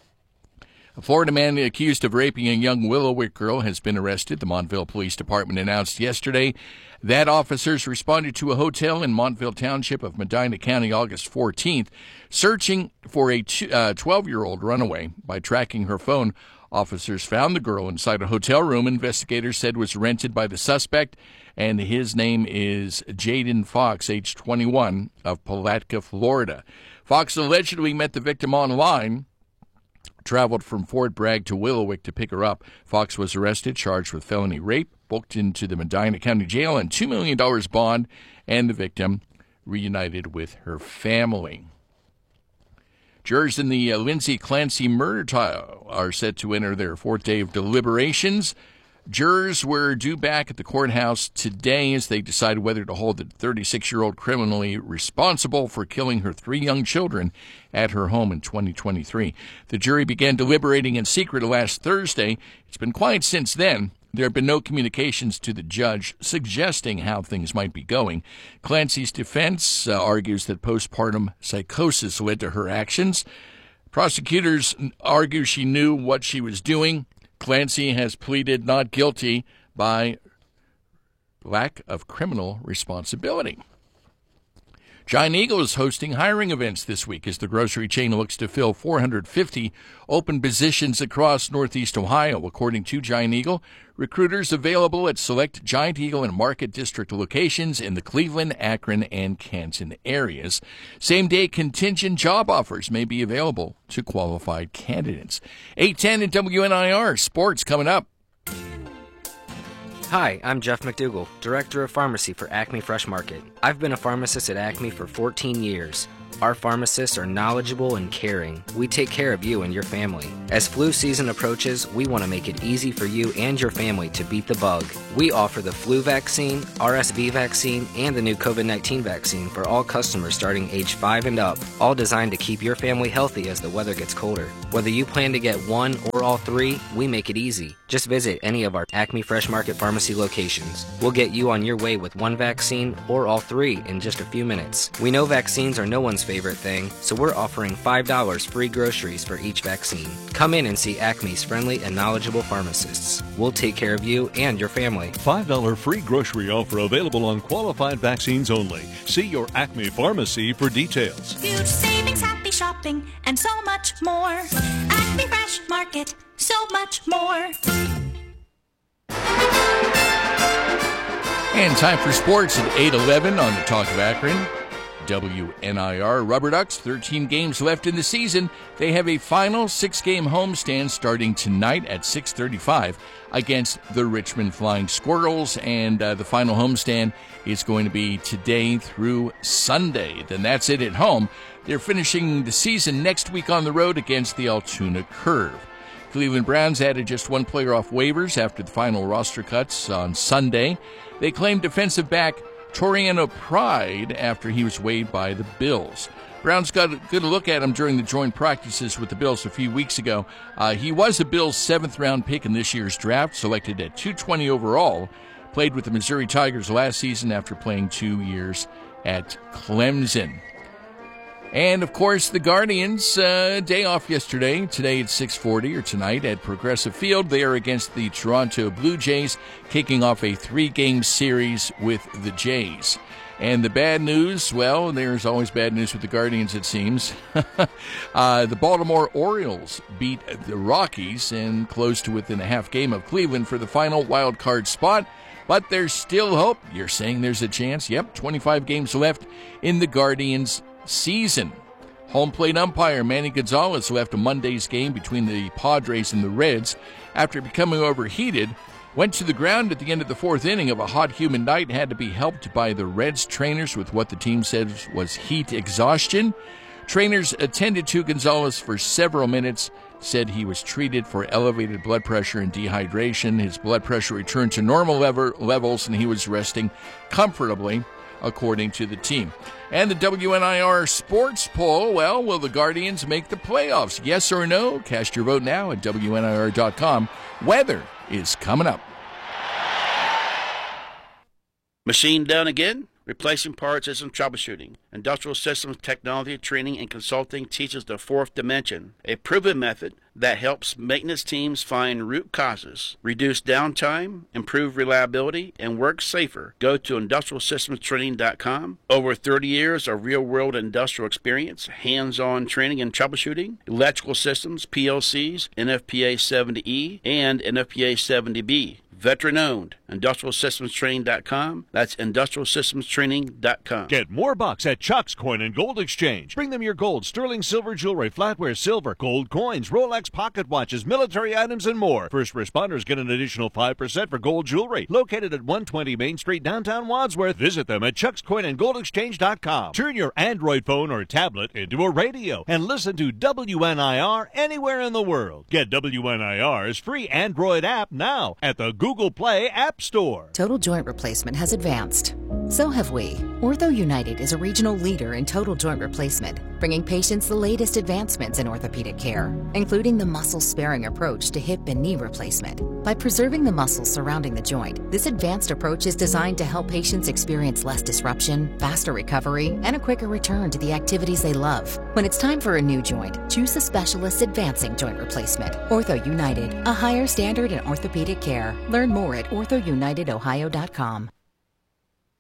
A Florida man accused of raping a young Willowick girl has been arrested. The Montville Police Department announced yesterday that officers responded to a hotel in Montville Township of Medina County August fourteenth, searching for a twelve-year-old runaway. By tracking her phone, officers found the girl inside a hotel room investigators said was rented by the suspect, and his name is Jaden Fox, age twenty-one, of Palatka, Florida. Fox allegedly met the victim online, traveled from Fort Bragg to Willowick to pick her up. Fox was arrested, charged with felony rape, booked into the Medina County Jail, and two million dollars bond, and the victim reunited with her family. Jurors in the uh, Lindsay Clancy murder trial are set to enter their fourth day of deliberations. Jurors were due back at the courthouse today as they decided whether to hold the thirty-six-year-old criminally responsible for killing her three young children at her home in twenty twenty-three. The jury began deliberating in secret last Thursday. It's been quiet since then. There have been no communications to the judge suggesting how things might be going. Clancy's defense uh, argues that postpartum psychosis led to her actions. Prosecutors argue she knew what she was doing. Clancy has pleaded not guilty by lack of criminal responsibility. Giant Eagle is hosting hiring events this week as the grocery chain looks to fill four hundred fifty open positions across Northeast Ohio. According to Giant Eagle, recruiters available at select Giant Eagle and Market District locations in the Cleveland, Akron, and Canton areas. Same-day contingent job offers may be available to qualified candidates. eight ten at W N I R. Sports coming up. Hi, I'm Jeff McDougall, Director of Pharmacy for Acme Fresh Market. I've been a pharmacist at Acme for fourteen years. Our pharmacists are knowledgeable and caring. We take care of you and your family. As flu season approaches, we want to make it easy for you and your family to beat the bug. We offer the flu vaccine, R S V vaccine, and the new COVID nineteen vaccine for all customers starting age five and up, all designed to keep your family healthy as the weather gets colder. Whether you plan to get one or all three, we make it easy. Just visit any of our Acme Fresh Market Pharmacy locations. We'll get you on your way with one vaccine or all three in just a few minutes. We know vaccines are no one's favorite thing, so we're offering five dollars free groceries for each vaccine. Come in and see Acme's friendly and knowledgeable pharmacists. We'll take care of you and your family. five dollars free grocery offer available on qualified vaccines only. See your Acme pharmacy for details. Huge savings, happy shopping, and so much more. Acme Fresh Market, so much more. And time for sports at eight eleven on the Talk of Akron. W N I R. Rubber Ducks, thirteen games left in the season. They have a final six-game homestand starting tonight at six thirty-five against the Richmond Flying Squirrels, and uh, the final homestand is going to be today through Sunday. Then that's it at home. They're finishing the season next week on the road against the Altoona Curve. Cleveland Browns added just one player off waivers after the final roster cuts on Sunday. They claimed defensive back Toriano Pride after he was waived by the Bills. Browns got a good look at him during the joint practices with the Bills a few weeks ago. Uh, he was the Bills' seventh-round pick in this year's draft, selected at two twenty overall. Played with the Missouri Tigers last season after playing two years at Clemson. And, of course, the Guardians, uh, day off yesterday. Today at six forty, or tonight at Progressive Field. They are against the Toronto Blue Jays, kicking off a three-game series with the Jays. And the bad news, well, there's always bad news with the Guardians, it seems. uh, the Baltimore Orioles beat the Rockies and close to within a half game of Cleveland for the final wild card spot. But there's still hope. You're saying there's a chance? Yep, twenty-five games left in the Guardians' season. Home plate umpire Manny Gonzalez left a Monday's game between the Padres and the Reds after becoming overheated. Went to the ground at the end of the fourth inning of a hot, humid night and had to be helped by the Reds trainers with what the team said was heat exhaustion. Trainers attended to Gonzalez for several minutes, said he was treated for elevated blood pressure and dehydration. His blood pressure returned to normal level, levels and he was resting comfortably, according to the team. And the W N I R sports poll, well, will the Guardians make the playoffs? Yes or no? Cast your vote now at W N I R dot com. Weather is coming up. Machine done again? Replacing parts isn't troubleshooting. Industrial Systems Technology Training and Consulting teaches the fourth dimension, a proven method that helps maintenance teams find root causes, reduce downtime, improve reliability, and work safer. Go to industrial systems training dot com. Over thirty years of real-world industrial experience, hands-on training and troubleshooting, electrical systems, P L Cs, N F P A seventy E, and N F P A seventy B. Veteran-owned. industrial systems training dot com. That's industrial systems training dot com. Get more bucks at Chuck's Coin and Gold Exchange. Bring them your gold, sterling silver jewelry, flatware silver, gold coins, Rolex pocket watches, military items, and more. First responders get an additional five percent for gold jewelry. Located at one twenty Main Street, downtown Wadsworth. Visit them at chucks coin and gold exchange dot com. Turn your Android phone or tablet into a radio and listen to W N I R anywhere in the world. Get W N I R's free Android app now at the Google Play App Store. Total joint replacement has advanced. So have we. Ortho United is a regional leader in total joint replacement, bringing patients the latest advancements in orthopedic care, including the muscle-sparing approach to hip and knee replacement. By preserving the muscles surrounding the joint, this advanced approach is designed to help patients experience less disruption, faster recovery, and a quicker return to the activities they love. When it's time for a new joint, choose a specialist advancing joint replacement. Ortho United, a higher standard in orthopedic care. Learn more at ortho united ohio dot com.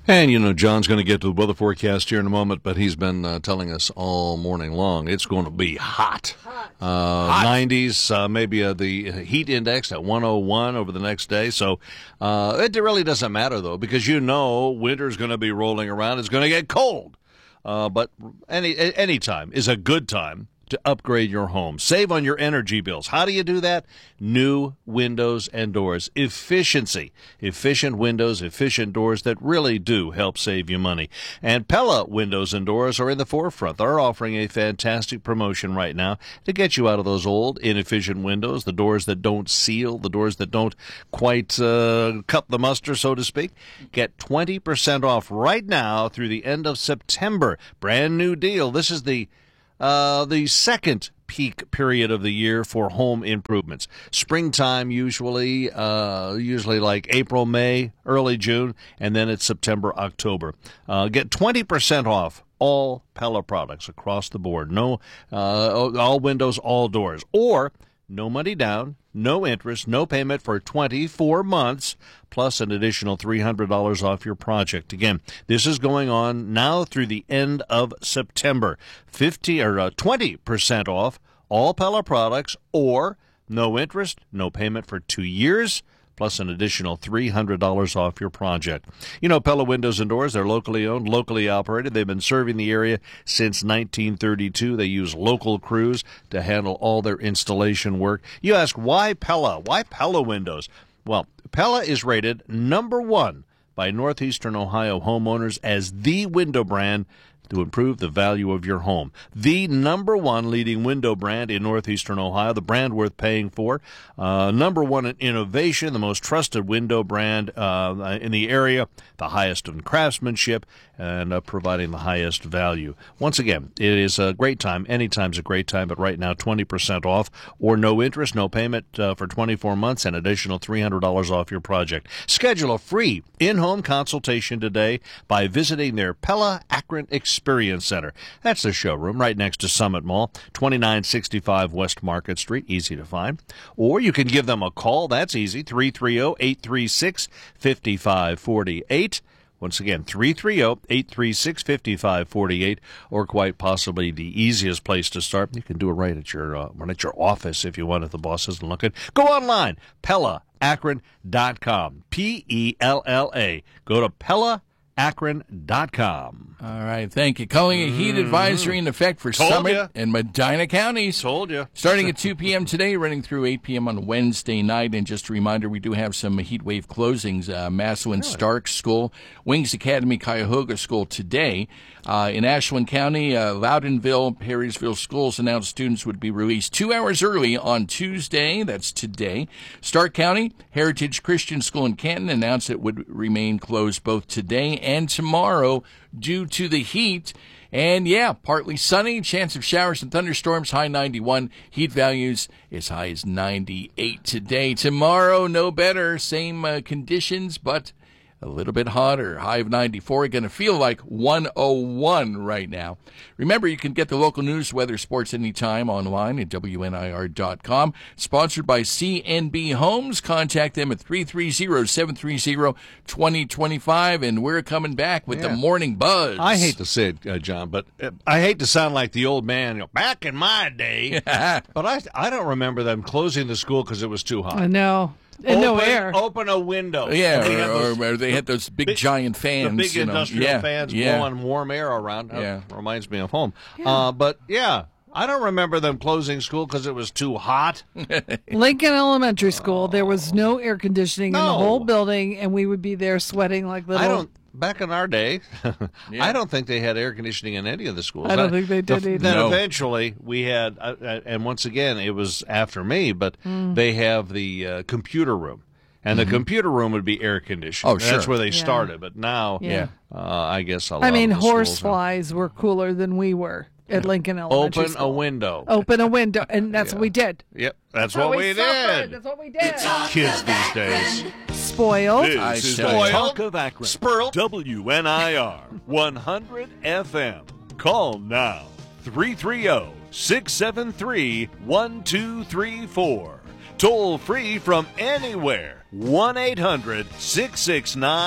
And, you know, John's going to get to the weather forecast here in a moment, but he's been uh, telling us all morning long it's going to be hot. hot. Uh, hot. nineties, uh, maybe uh, the heat index at one oh one over the next day. So uh, it really doesn't matter, though, because you know winter's going to be rolling around. It's going to get cold. Uh, but any any time is a good time to upgrade your home. Save on your energy bills. How do you do that? New windows and doors. Efficiency. Efficient windows, efficient doors that really do help save you money. And Pella windows and doors are in the forefront. They're offering a fantastic promotion right now to get you out of those old, inefficient windows, the doors that don't seal, the doors that don't quite uh, cut the mustard, so to speak. Get twenty percent off right now through the end of September. Brand new deal. This is the Uh, the second peak period of the year for home improvements. Springtime usually, uh, usually like April, May, early June, and then it's September, October. Uh, get twenty percent off all Pella products across the board. No, uh, all windows, all doors. Or no money down, no interest, no payment for twenty-four months, plus an additional three hundred dollars off your project. Again, this is going on now through the end of September. fifty or uh, twenty percent off all Pella products, or no interest, no payment for two years, plus an additional three hundred dollars off your project. You know, Pella Windows and Doors, they're locally owned, locally operated. They've been serving the area since nineteen thirty-two. They use local crews to handle all their installation work. You ask, why Pella? Why Pella Windows? Well, Pella is rated number one by Northeastern Ohio homeowners as the window brand to improve the value of your home. The number one leading window brand in Northeastern Ohio, the brand worth paying for. Uh, number one in innovation, the most trusted window brand uh, in the area, the highest in craftsmanship, and uh, providing the highest value. Once again, it is a great time. Anytime's a great time, but right now, twenty percent off or no interest, no payment uh, for twenty-four months, and additional three hundred dollars off your project. Schedule a free in-home consultation today by visiting their Pella Akron Experience Center. That's the showroom right next to Summit Mall, twenty-nine sixty-five West Market Street, easy to find. Or you can give them a call. That's easy, three three zero, eight three six, five five four eight. Once again, three three zero, eight three six, five five four eight, or quite possibly the easiest place to start. You can do it right at your uh, right at your office if you want, if the boss isn't looking. Go online, Pella Akron dot com, P E L L A. Go to Pella Akron dot com. All right, thank you. Calling a heat advisory in effect for Told Summit ya. and Medina counties. Told you. Starting at two p.m. today, running through eight p.m. on Wednesday night. And just a reminder, we do have some heat wave closings. Uh, Massillon Really? Stark School, Wings Academy Cuyahoga School today. Uh, in Ashland County, uh, Loudonville, Perrysville schools announced students would be released two hours early on Tuesday. That's today. Stark County, Heritage Christian School in Canton announced it would remain closed both today and tomorrow due to the heat. And yeah, partly sunny, chance of showers and thunderstorms, high ninety-one. Heat values as high as ninety-eight today. Tomorrow, no better, same uh, conditions, but a little bit hotter. High of ninety-four. Going to feel like one oh one right now. Remember, you can get the local news, weather, sports anytime online at W N I R dot com. Sponsored by C N B Homes. Contact them at three three zero, seven three zero, two zero two five. And we're coming back with Yeah. the Morning Buzz. I hate to say it, uh, John, but uh, I hate to sound like the old man. You know, back in my day, but I I don't remember them closing the school because it was too hot. I know. And no Open- air. Open a window. Yeah, They or, have those- or, or they had those big, giant fans. The big you know. industrial yeah, fans yeah. blowing warm air around. Uh, Yeah. reminds me of home. Uh, but yeah, I don't remember them closing school because it was too hot. Lincoln Elementary School, there was no air conditioning in the No. whole building, and we would be there sweating like little. I don't. Back in our day, I don't think they had air conditioning in any of the schools. I don't think they did the- either. Then No. eventually we had, uh, uh, and once again it was after me, but Mm. they have the uh, computer room. And Mhm. the computer room would be air conditioned. Oh, That's sure. where they Yeah. started. But now, Yeah. uh, I guess a lot I mean, of the schools horse are- flies were cooler than we were at Lincoln Elementary Open School. a window. Open a window, and that's what we did. Yep, that's how what we suffered. did. That's what we did. Kids these days. Spoiled. This is the Talk of Akron. Spurl. W N I R one hundred F M. Call now. three three zero, six seven three, one two three four. Toll free from anywhere. one eight hundred, six six nine,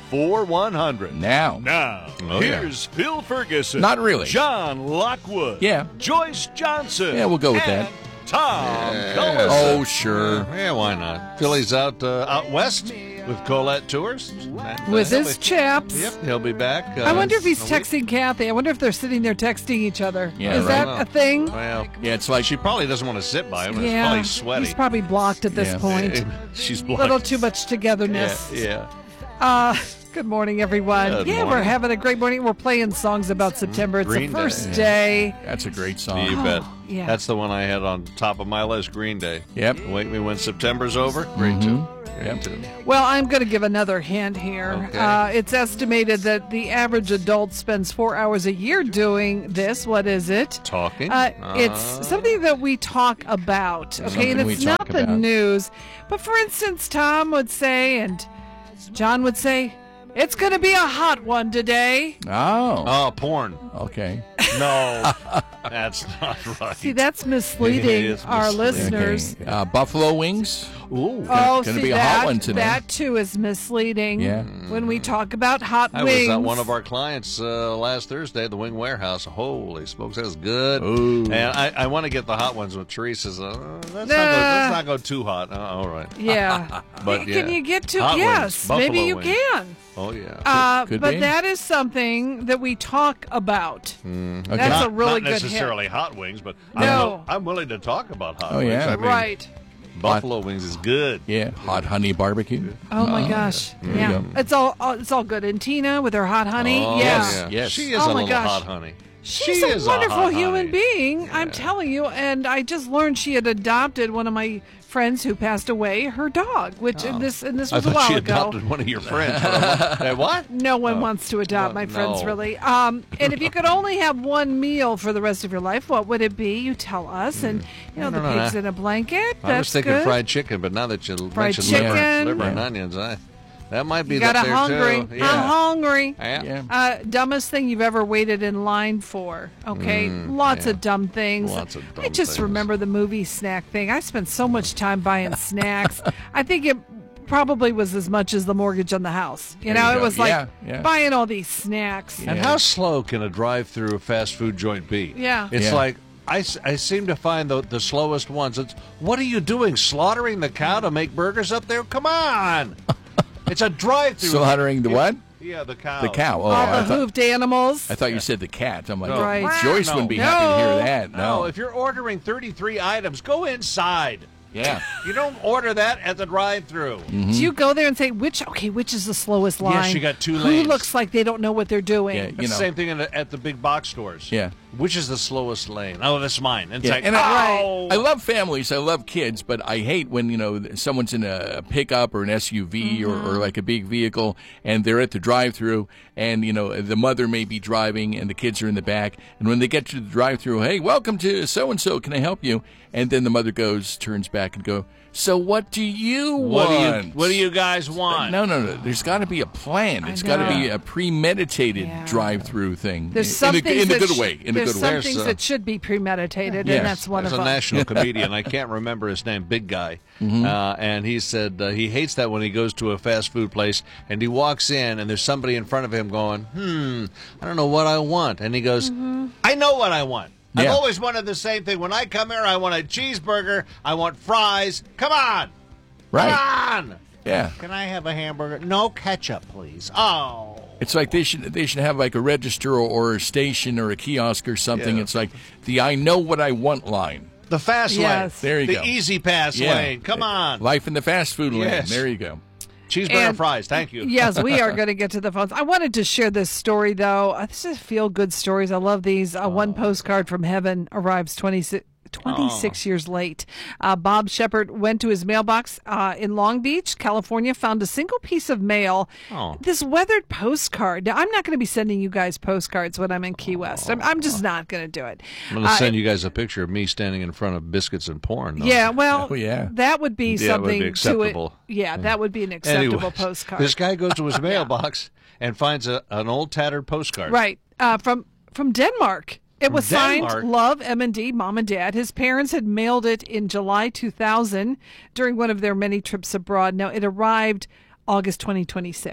four one hundred. Now. Now, Oh, yeah. here's Phil Ferguson. Not really. John Lockwood. Yeah. Joyce Johnson. Yeah, we'll go with and that. Tom Yeah. Collison. Oh, sure. Yeah, why not? Philly's out uh, out west with Colette Tours. With He'll his be- chaps. Yep, he'll be back. Uh, I wonder if he's in a week. texting Kathy. I wonder if they're sitting there texting each other. Yeah, Is right. that a thing? Well, Yeah, it's like she probably doesn't want to sit by him. It's Yeah. probably sweaty. He's probably blocked at this Yeah. point. She's A blocked. little too much togetherness. Yeah, Uh, good morning, everyone. Good yeah, we're morning. having a great morning. We're playing songs about September. It's Green the first Day. day. that's a great yeah. song. You bet. yeah. That's the one I had on top of my list, Green Day. Yep. Wake Me When September's Over. Great too. Great too. Well, I'm going to give another hint here. Okay. Uh, it's estimated that the average adult spends four hours a year doing this. What is it? Talking. Uh, Uh, it's something that we talk about, okay? Something And we it's talk not the about. news. But for instance, Tom would say, and John would say, it's going to be a hot one today. Oh. Oh, porn. Okay. No, that's not right. See, that's misleading It is our misleading. listeners. Okay. Uh, buffalo wings. Ooh. Oh, gonna see, be a that, hot one today. that too is misleading. Yeah. When we talk about hot I wings. was at one of our clients uh, last Thursday at the Wing Warehouse. Holy smokes, that was good. Ooh. And I, I want to get the hot ones with Teresa's. Uh, let's, not go, Nah. let's not go too hot. Uh, all right. Yeah. But, Can yeah. you get to? Hot wings, yes, maybe buffalo you wings. can. Oh, yeah. Uh, Could but be. that is something that we talk about. Mm. Okay. That's not, a really not good hint. necessarily hot wings, but No. I'm, wi- I'm willing to talk about hot Oh, wings. yeah? I mean, Right. buffalo wings is good. Yeah. Hot honey barbecue. Oh my gosh. There you Yeah. go. It's all uh, it's all good. And Tina with her hot honey. Oh, yeah. yes. Yes. She is Oh, a my little gosh. hot honey. She's She a is wonderful hot human honey. being. I'm telling you. And I just learned she had adopted one of my friends who passed away, her dog, which and this and this I was a thought while she ago. adopted one of your friends. Hey, what? No one Oh. wants to adopt Well, my friends, no. really. Um, and if you could only have one meal for the rest of your life, what would it be? You tell us. And, you know, I the don't know. pig's in a blanket. I That's was thinking good. fried chicken, but now that you Fried mentioned liver, chicken. liver and Yeah. onions, I that might be You got up a there hungry. too. I'm Yeah. hungry. Yeah. Yeah. Uh, dumbest thing you've ever waited in line for. Okay, lots yeah. of dumb things. Lots of I dumb just things. remember the movie snack thing. I spent so much time buying snacks. I think it probably was as much as the mortgage on the house. You There know, you it go. was like Yeah, yeah. buying all these snacks. And how slow can a drive-through fast food joint be? Yeah. It's Yeah. like I, s- I seem to find the the slowest ones. It's what are you doing? Slaughtering the cow to make burgers up there? Come on! It's a drive-through. Slaughtering the what? Yeah, the cow. The cow. Oh, all I the thought, hoofed animals. I thought you said the cat. I'm like, No. Right. Joyce No. wouldn't be happy to No. hear that. No, No. if you're ordering thirty-three items, go inside. Yeah. You don't order that at the drive-through. Mm-hmm. Do you go there and say which? Okay, which is the slowest line? Yes, you got two Who lanes. looks like they don't know what they're doing? Yeah, It's you the know. same thing in the, at the big box stores. Yeah. Which is the slowest lane? Oh, that's mine. And it's Yeah, like, and I, oh! I love families. I love kids, but I hate when you know someone's in a pickup or an S U V or, or like a big vehicle, and they're at the drive-through, and you know the mother may be driving, and the kids are in the back, and when they get to the drive-through, hey, welcome to so and so. Can I help you? And then the mother goes, turns back, and go, so what do you What do want? you What do you guys want? No, no, no. There's got to be a plan. I It's got to be know. a premeditated Yeah. drive-through thing. There's in, some in, a, things in a that good sh- way. In a there's good some way. There's, things uh, that should be premeditated, Yes. and that's one There's of a them. national comedian. I can't remember his name. Big guy. Mm-hmm. Uh, and he said uh, he hates that when he goes to a fast food place and he walks in and there's somebody in front of him going, hmm, I don't know what I want. And he goes, I know what I want. I've Yeah. always wanted the same thing. When I come here, I want a cheeseburger. I want fries. Come on. Right. Come on. Yeah. Can I have a hamburger? No ketchup, please. Oh. It's like they should they should have like a register or, or a station or a kiosk or something. Yeah. It's like the I know what I want line. The fast Yes. lane. There you the go. The easy pass Yeah. lane. Come on. Life in the fast food lane. Yes. There you go. Cheeseburger And- and fries. Thank you. Yes, we are going to get to the phones. I wanted to share this story, though. Uh, This is feel-good stories. I love these. Uh, One postcard from heaven arrives twenty-six twenty-six years late. Uh, Bob Shepard went to his mailbox uh, in Long Beach, California, found a single piece of mail, Oh. this weathered postcard. Now, I'm not going to be sending you guys postcards when I'm in Key West. I'm, I'm just not going to do it. I'm going to Uh, send you guys a picture of me standing in front of biscuits and porn. Though. Yeah, well, Oh, yeah. that would be Yeah, it would something be acceptable. to it. Yeah, that would be an acceptable Anyways, postcard. This guy goes to his mailbox and finds a, an old tattered postcard. Right, uh, from from Denmark. It From was Denmark? signed Love, M and D, Mom and Dad. His parents had mailed it in July two thousand during one of their many trips abroad. Now, it arrived August twenty twenty-six.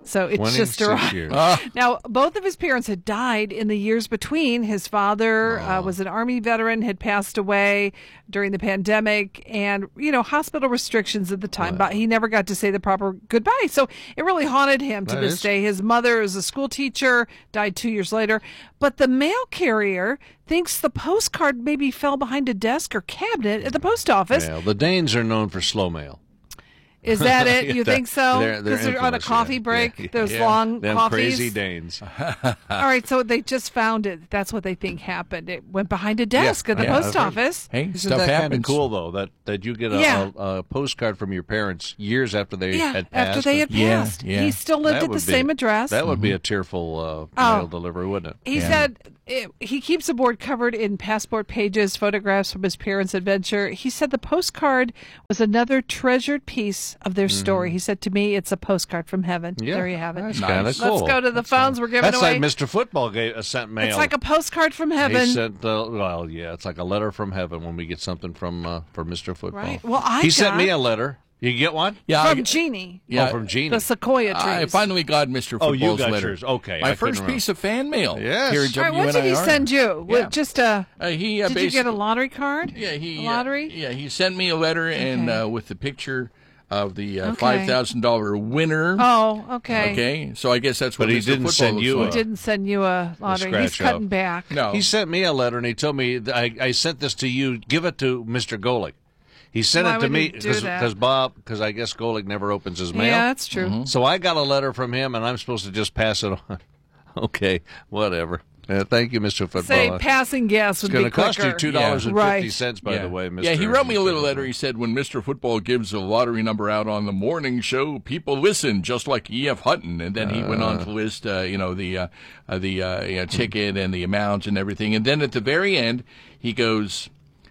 So it's twenty-six just around. years. Now, both of his parents had died in the years between. His father uh, was an Army veteran, had passed away during the pandemic, and, you know, hospital restrictions at the time, but he never got to say the proper goodbye. So it really haunted him to That this is- day. His mother is a school teacher, died two years later. But the mail carrier thinks the postcard maybe fell behind a desk or cabinet at the post office. Well, the Danes are known for slow mail. Is that it? You That- think so? they're- they're Because they're on a infamous, coffee yeah. break, Yeah, those yeah. long Them coffees. crazy Danes. All right, so they just found it. That's what they think happened. It went behind a desk at the Yeah, post I've heard- office. Hey, Isn't stuff that kind of happens. cool though? That that you get a, Yeah. a, a postcard from your parents years after they Yeah, had passed. after they had and- passed. He still lived That at the would same be- address. That would be Mm-hmm. a tearful uh, Oh. mail delivery, wouldn't it? He said it, he keeps the board covered in passport pages, photographs from his parents' adventure. He said the postcard was another treasured piece of their story. He said to me, "It's a postcard from heaven." Yeah, There you have it. that's kinda cool. Let's go to the phones. We're giving That's away. like Mister Football gave, uh, sent mail. It's like a postcard from heaven. He sent, uh, well, yeah, it's like a letter from heaven when we get something from uh, from Mister Football. Right. Well, I he sent got- me a letter. You get one? Yeah, from I- Jeannie. Yeah. Oh, from Jeannie. The sequoia trees. I finally got Mister Oh, Football's you got letter. yours. Okay, My I couldn't first remember. piece of fan mail. Yes. Here at All right, what did he W N I R. send you? What, Yeah. just a. Uh, he, uh, did you get a basically- lottery card? Yeah, he A lottery. Uh, yeah, he sent me a letter and Okay. uh, with the picture of the uh, Okay. five thousand dollar winner. Oh, okay. Okay, so I guess that's what But he Mister didn't Football send looks you like. He didn't send you a lottery. He's scratch cutting out. back. No, He sent me a letter and he told me that I, I sent this to you. Give it to Mister Golick. He sent Why it to would me he do that? because Bob, because I guess Golick never opens his mail. Yeah, that's true. Mm-hmm. So I got a letter from him, and I'm supposed to just pass it on. Okay, whatever. Uh, thank you, Mister Football. Say passing gas it's would going be to cost you quicker. two dollars and fifty cents, by yeah. the way, Mister Yeah, he wrote me a little letter. He said, when Mister Football gives a lottery number out on the morning show, people listen, just like E F. Hutton. And then he went on to list, uh, you know, the uh, uh, the uh, you know, ticket and the amount and everything. And then at the very end, he goes,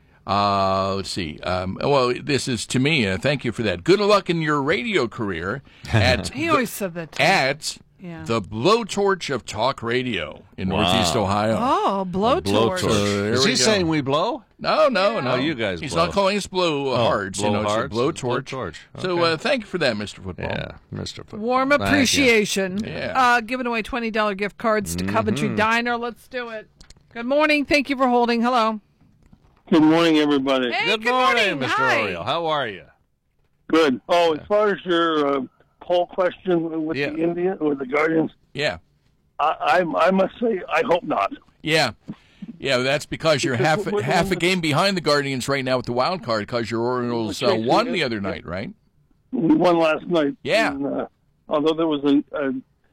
uh, let's see. Um, well, this is to me. Uh, thank you for that. Good luck in your radio career at He always said that. To me. at Yeah. the blowtorch of talk radio in Wow. Northeast Ohio. Oh, blowtorch. So there Is we he go. saying we blow? No, no, no. Oh, you guys He's blow. not calling us blow Oh, hearts. blow you know, hearts? It's a blow Blow torch. torch. So Okay. uh, thank you for that, Mister Football. Yeah, Mister Football. Warm Thank you. appreciation. Yeah. Uh, giving away twenty dollars gift cards to Coventry Mhm. Diner. Let's do it. Good morning. Thank you for holding. Hello. Good morning, everybody. Hey, Good, good morning, morning. Mister Hi. Oriole. How are you? Good. Oh, as far as your uh, poll question with Yeah. the Indian or the Guardians, Yeah, I, I I must say I hope not. yeah, yeah. That's because you're Because half we're- half a game behind the Guardians right now with the wild card because your Orioles uh, Okay, so won it- the other night, right? We won last night. Yeah. And, uh, although there was a, a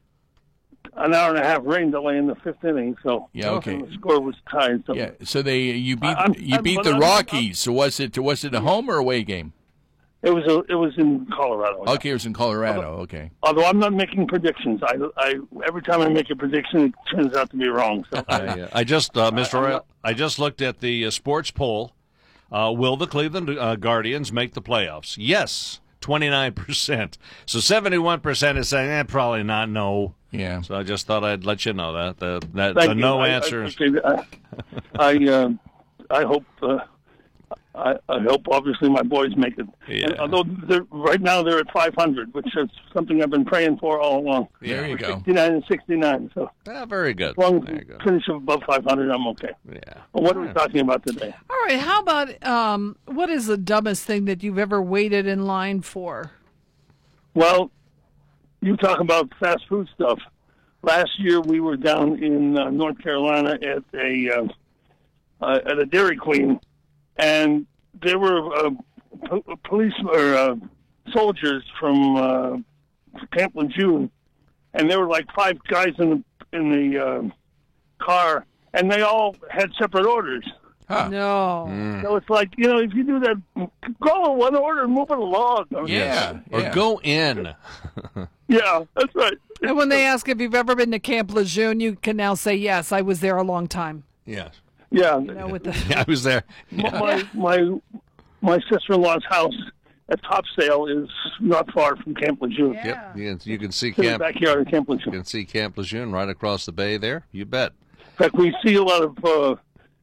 an hour and a half rain delay in the fifth inning, so Yeah, okay. the score was tied. So Yeah. So they you beat I'm- you I'm- beat but the I'm- Rockies. So was it was it a home or away game? it was a, it was in Colorado. Okay, it was in Colorado. Okay. Although I'm not making predictions, I, I every time I make a prediction, it turns out to be wrong. So I, uh, I just, uh, Mister Oriole, I just looked at the uh, sports poll. Uh, will the Cleveland uh, Guardians make the playoffs? Yes, twenty-nine percent. So seventy-one percent is saying, eh, probably not, no. Yeah. So I just thought I'd let you know that. The, that Thank the you. no I- I answer is. appreciate it. I I, uh, I hope uh, I, I hope obviously my boys make it. Yeah. And although they're, right now they're at five hundred, which is something I've been praying for all along. There you For go. sixty-nine and sixty-nine. So Ah, very good. as long There as you we go. finish above five hundred, I'm okay. Yeah. Well, what are we talking about today? All right. How about um, what is the dumbest thing that you've ever waited in line for? Well, you talk about fast food stuff. Last year we were down in uh, North Carolina at a uh, uh, at a Dairy Queen, and there were uh, po- police or uh, soldiers from uh, Camp Lejeune, and there were like five guys in the in the uh, car, and they all had separate orders. Huh. No. Mm. So it's like, you know, if you do that, go in one order and move it along. Yeah. Or yeah. go in. Yeah, that's right. And when they ask if you've ever been to Camp Lejeune, you can now say, yes, I was there a long time. Yes. Yeah. You know, with the, Yeah, I was there. My my my sister-in-law's house at Topsail is not far from Camp Lejeune. Yeah. Yep. You can, you can see It's in the Camp. backyard of Camp You Lejeune. can see Camp Lejeune right across the bay there. You bet. In fact, we see a lot of uh,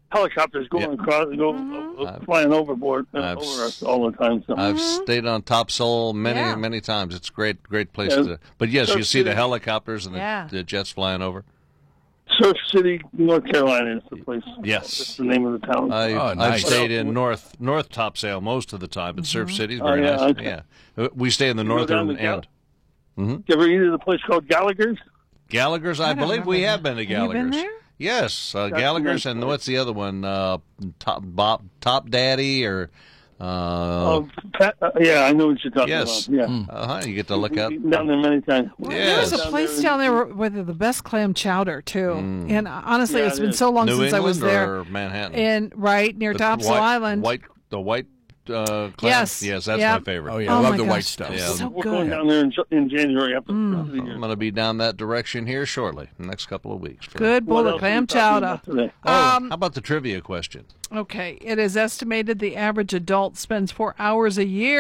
helicopters going Yeah. across, go Mm-hmm. uh, flying overboard uh, I've over us all the time. So. I've stayed on Top Seoul many, Yeah. many times. It's a great, great place Yeah. to. But yes, Surf you see the City. helicopters and the, Yeah. the jets flying over. Surf City, North Carolina is the place. Yes. That's the name of the town. I, Oh, I've nice. stayed in North North Topsail most of the time, but Surf City's very Oh, yeah, nice. okay. Yeah, we stay in the You go down northern to Gal- end. Mm-hmm. You ever eat at a place called Gallagher's? Gallagher's, I, I don't believe we remember have been to Have you been Gallagher's. there? Yes, uh, That's Gallagher's, nice and place. what's the other one? Uh, Top Bob, Top Daddy, or uh, Oh, Pat, uh, yeah, I know what you're talking yes, about. Yeah. uh-huh, you get to look We've up. eaten down there many times. Yes. There's a place down there with the best clam chowder too, and honestly, Yeah, it's it been is. so long New since England I was there. or Manhattan? And right near The Topsail white, Island. White, the white uh, clam? Yes. Yes, that's Yep. my favorite. Oh, yeah, I Oh, love my the white gosh. stuff. Yeah. So We're going good. down there in, in January after Mm. the year. I'm going to be down that direction here shortly, the next couple of weeks. for Good What bowl else of are we clam talking chowder. about today? that. Oh, Um, how about the trivia question? Okay, it is estimated the average adult spends four hours a year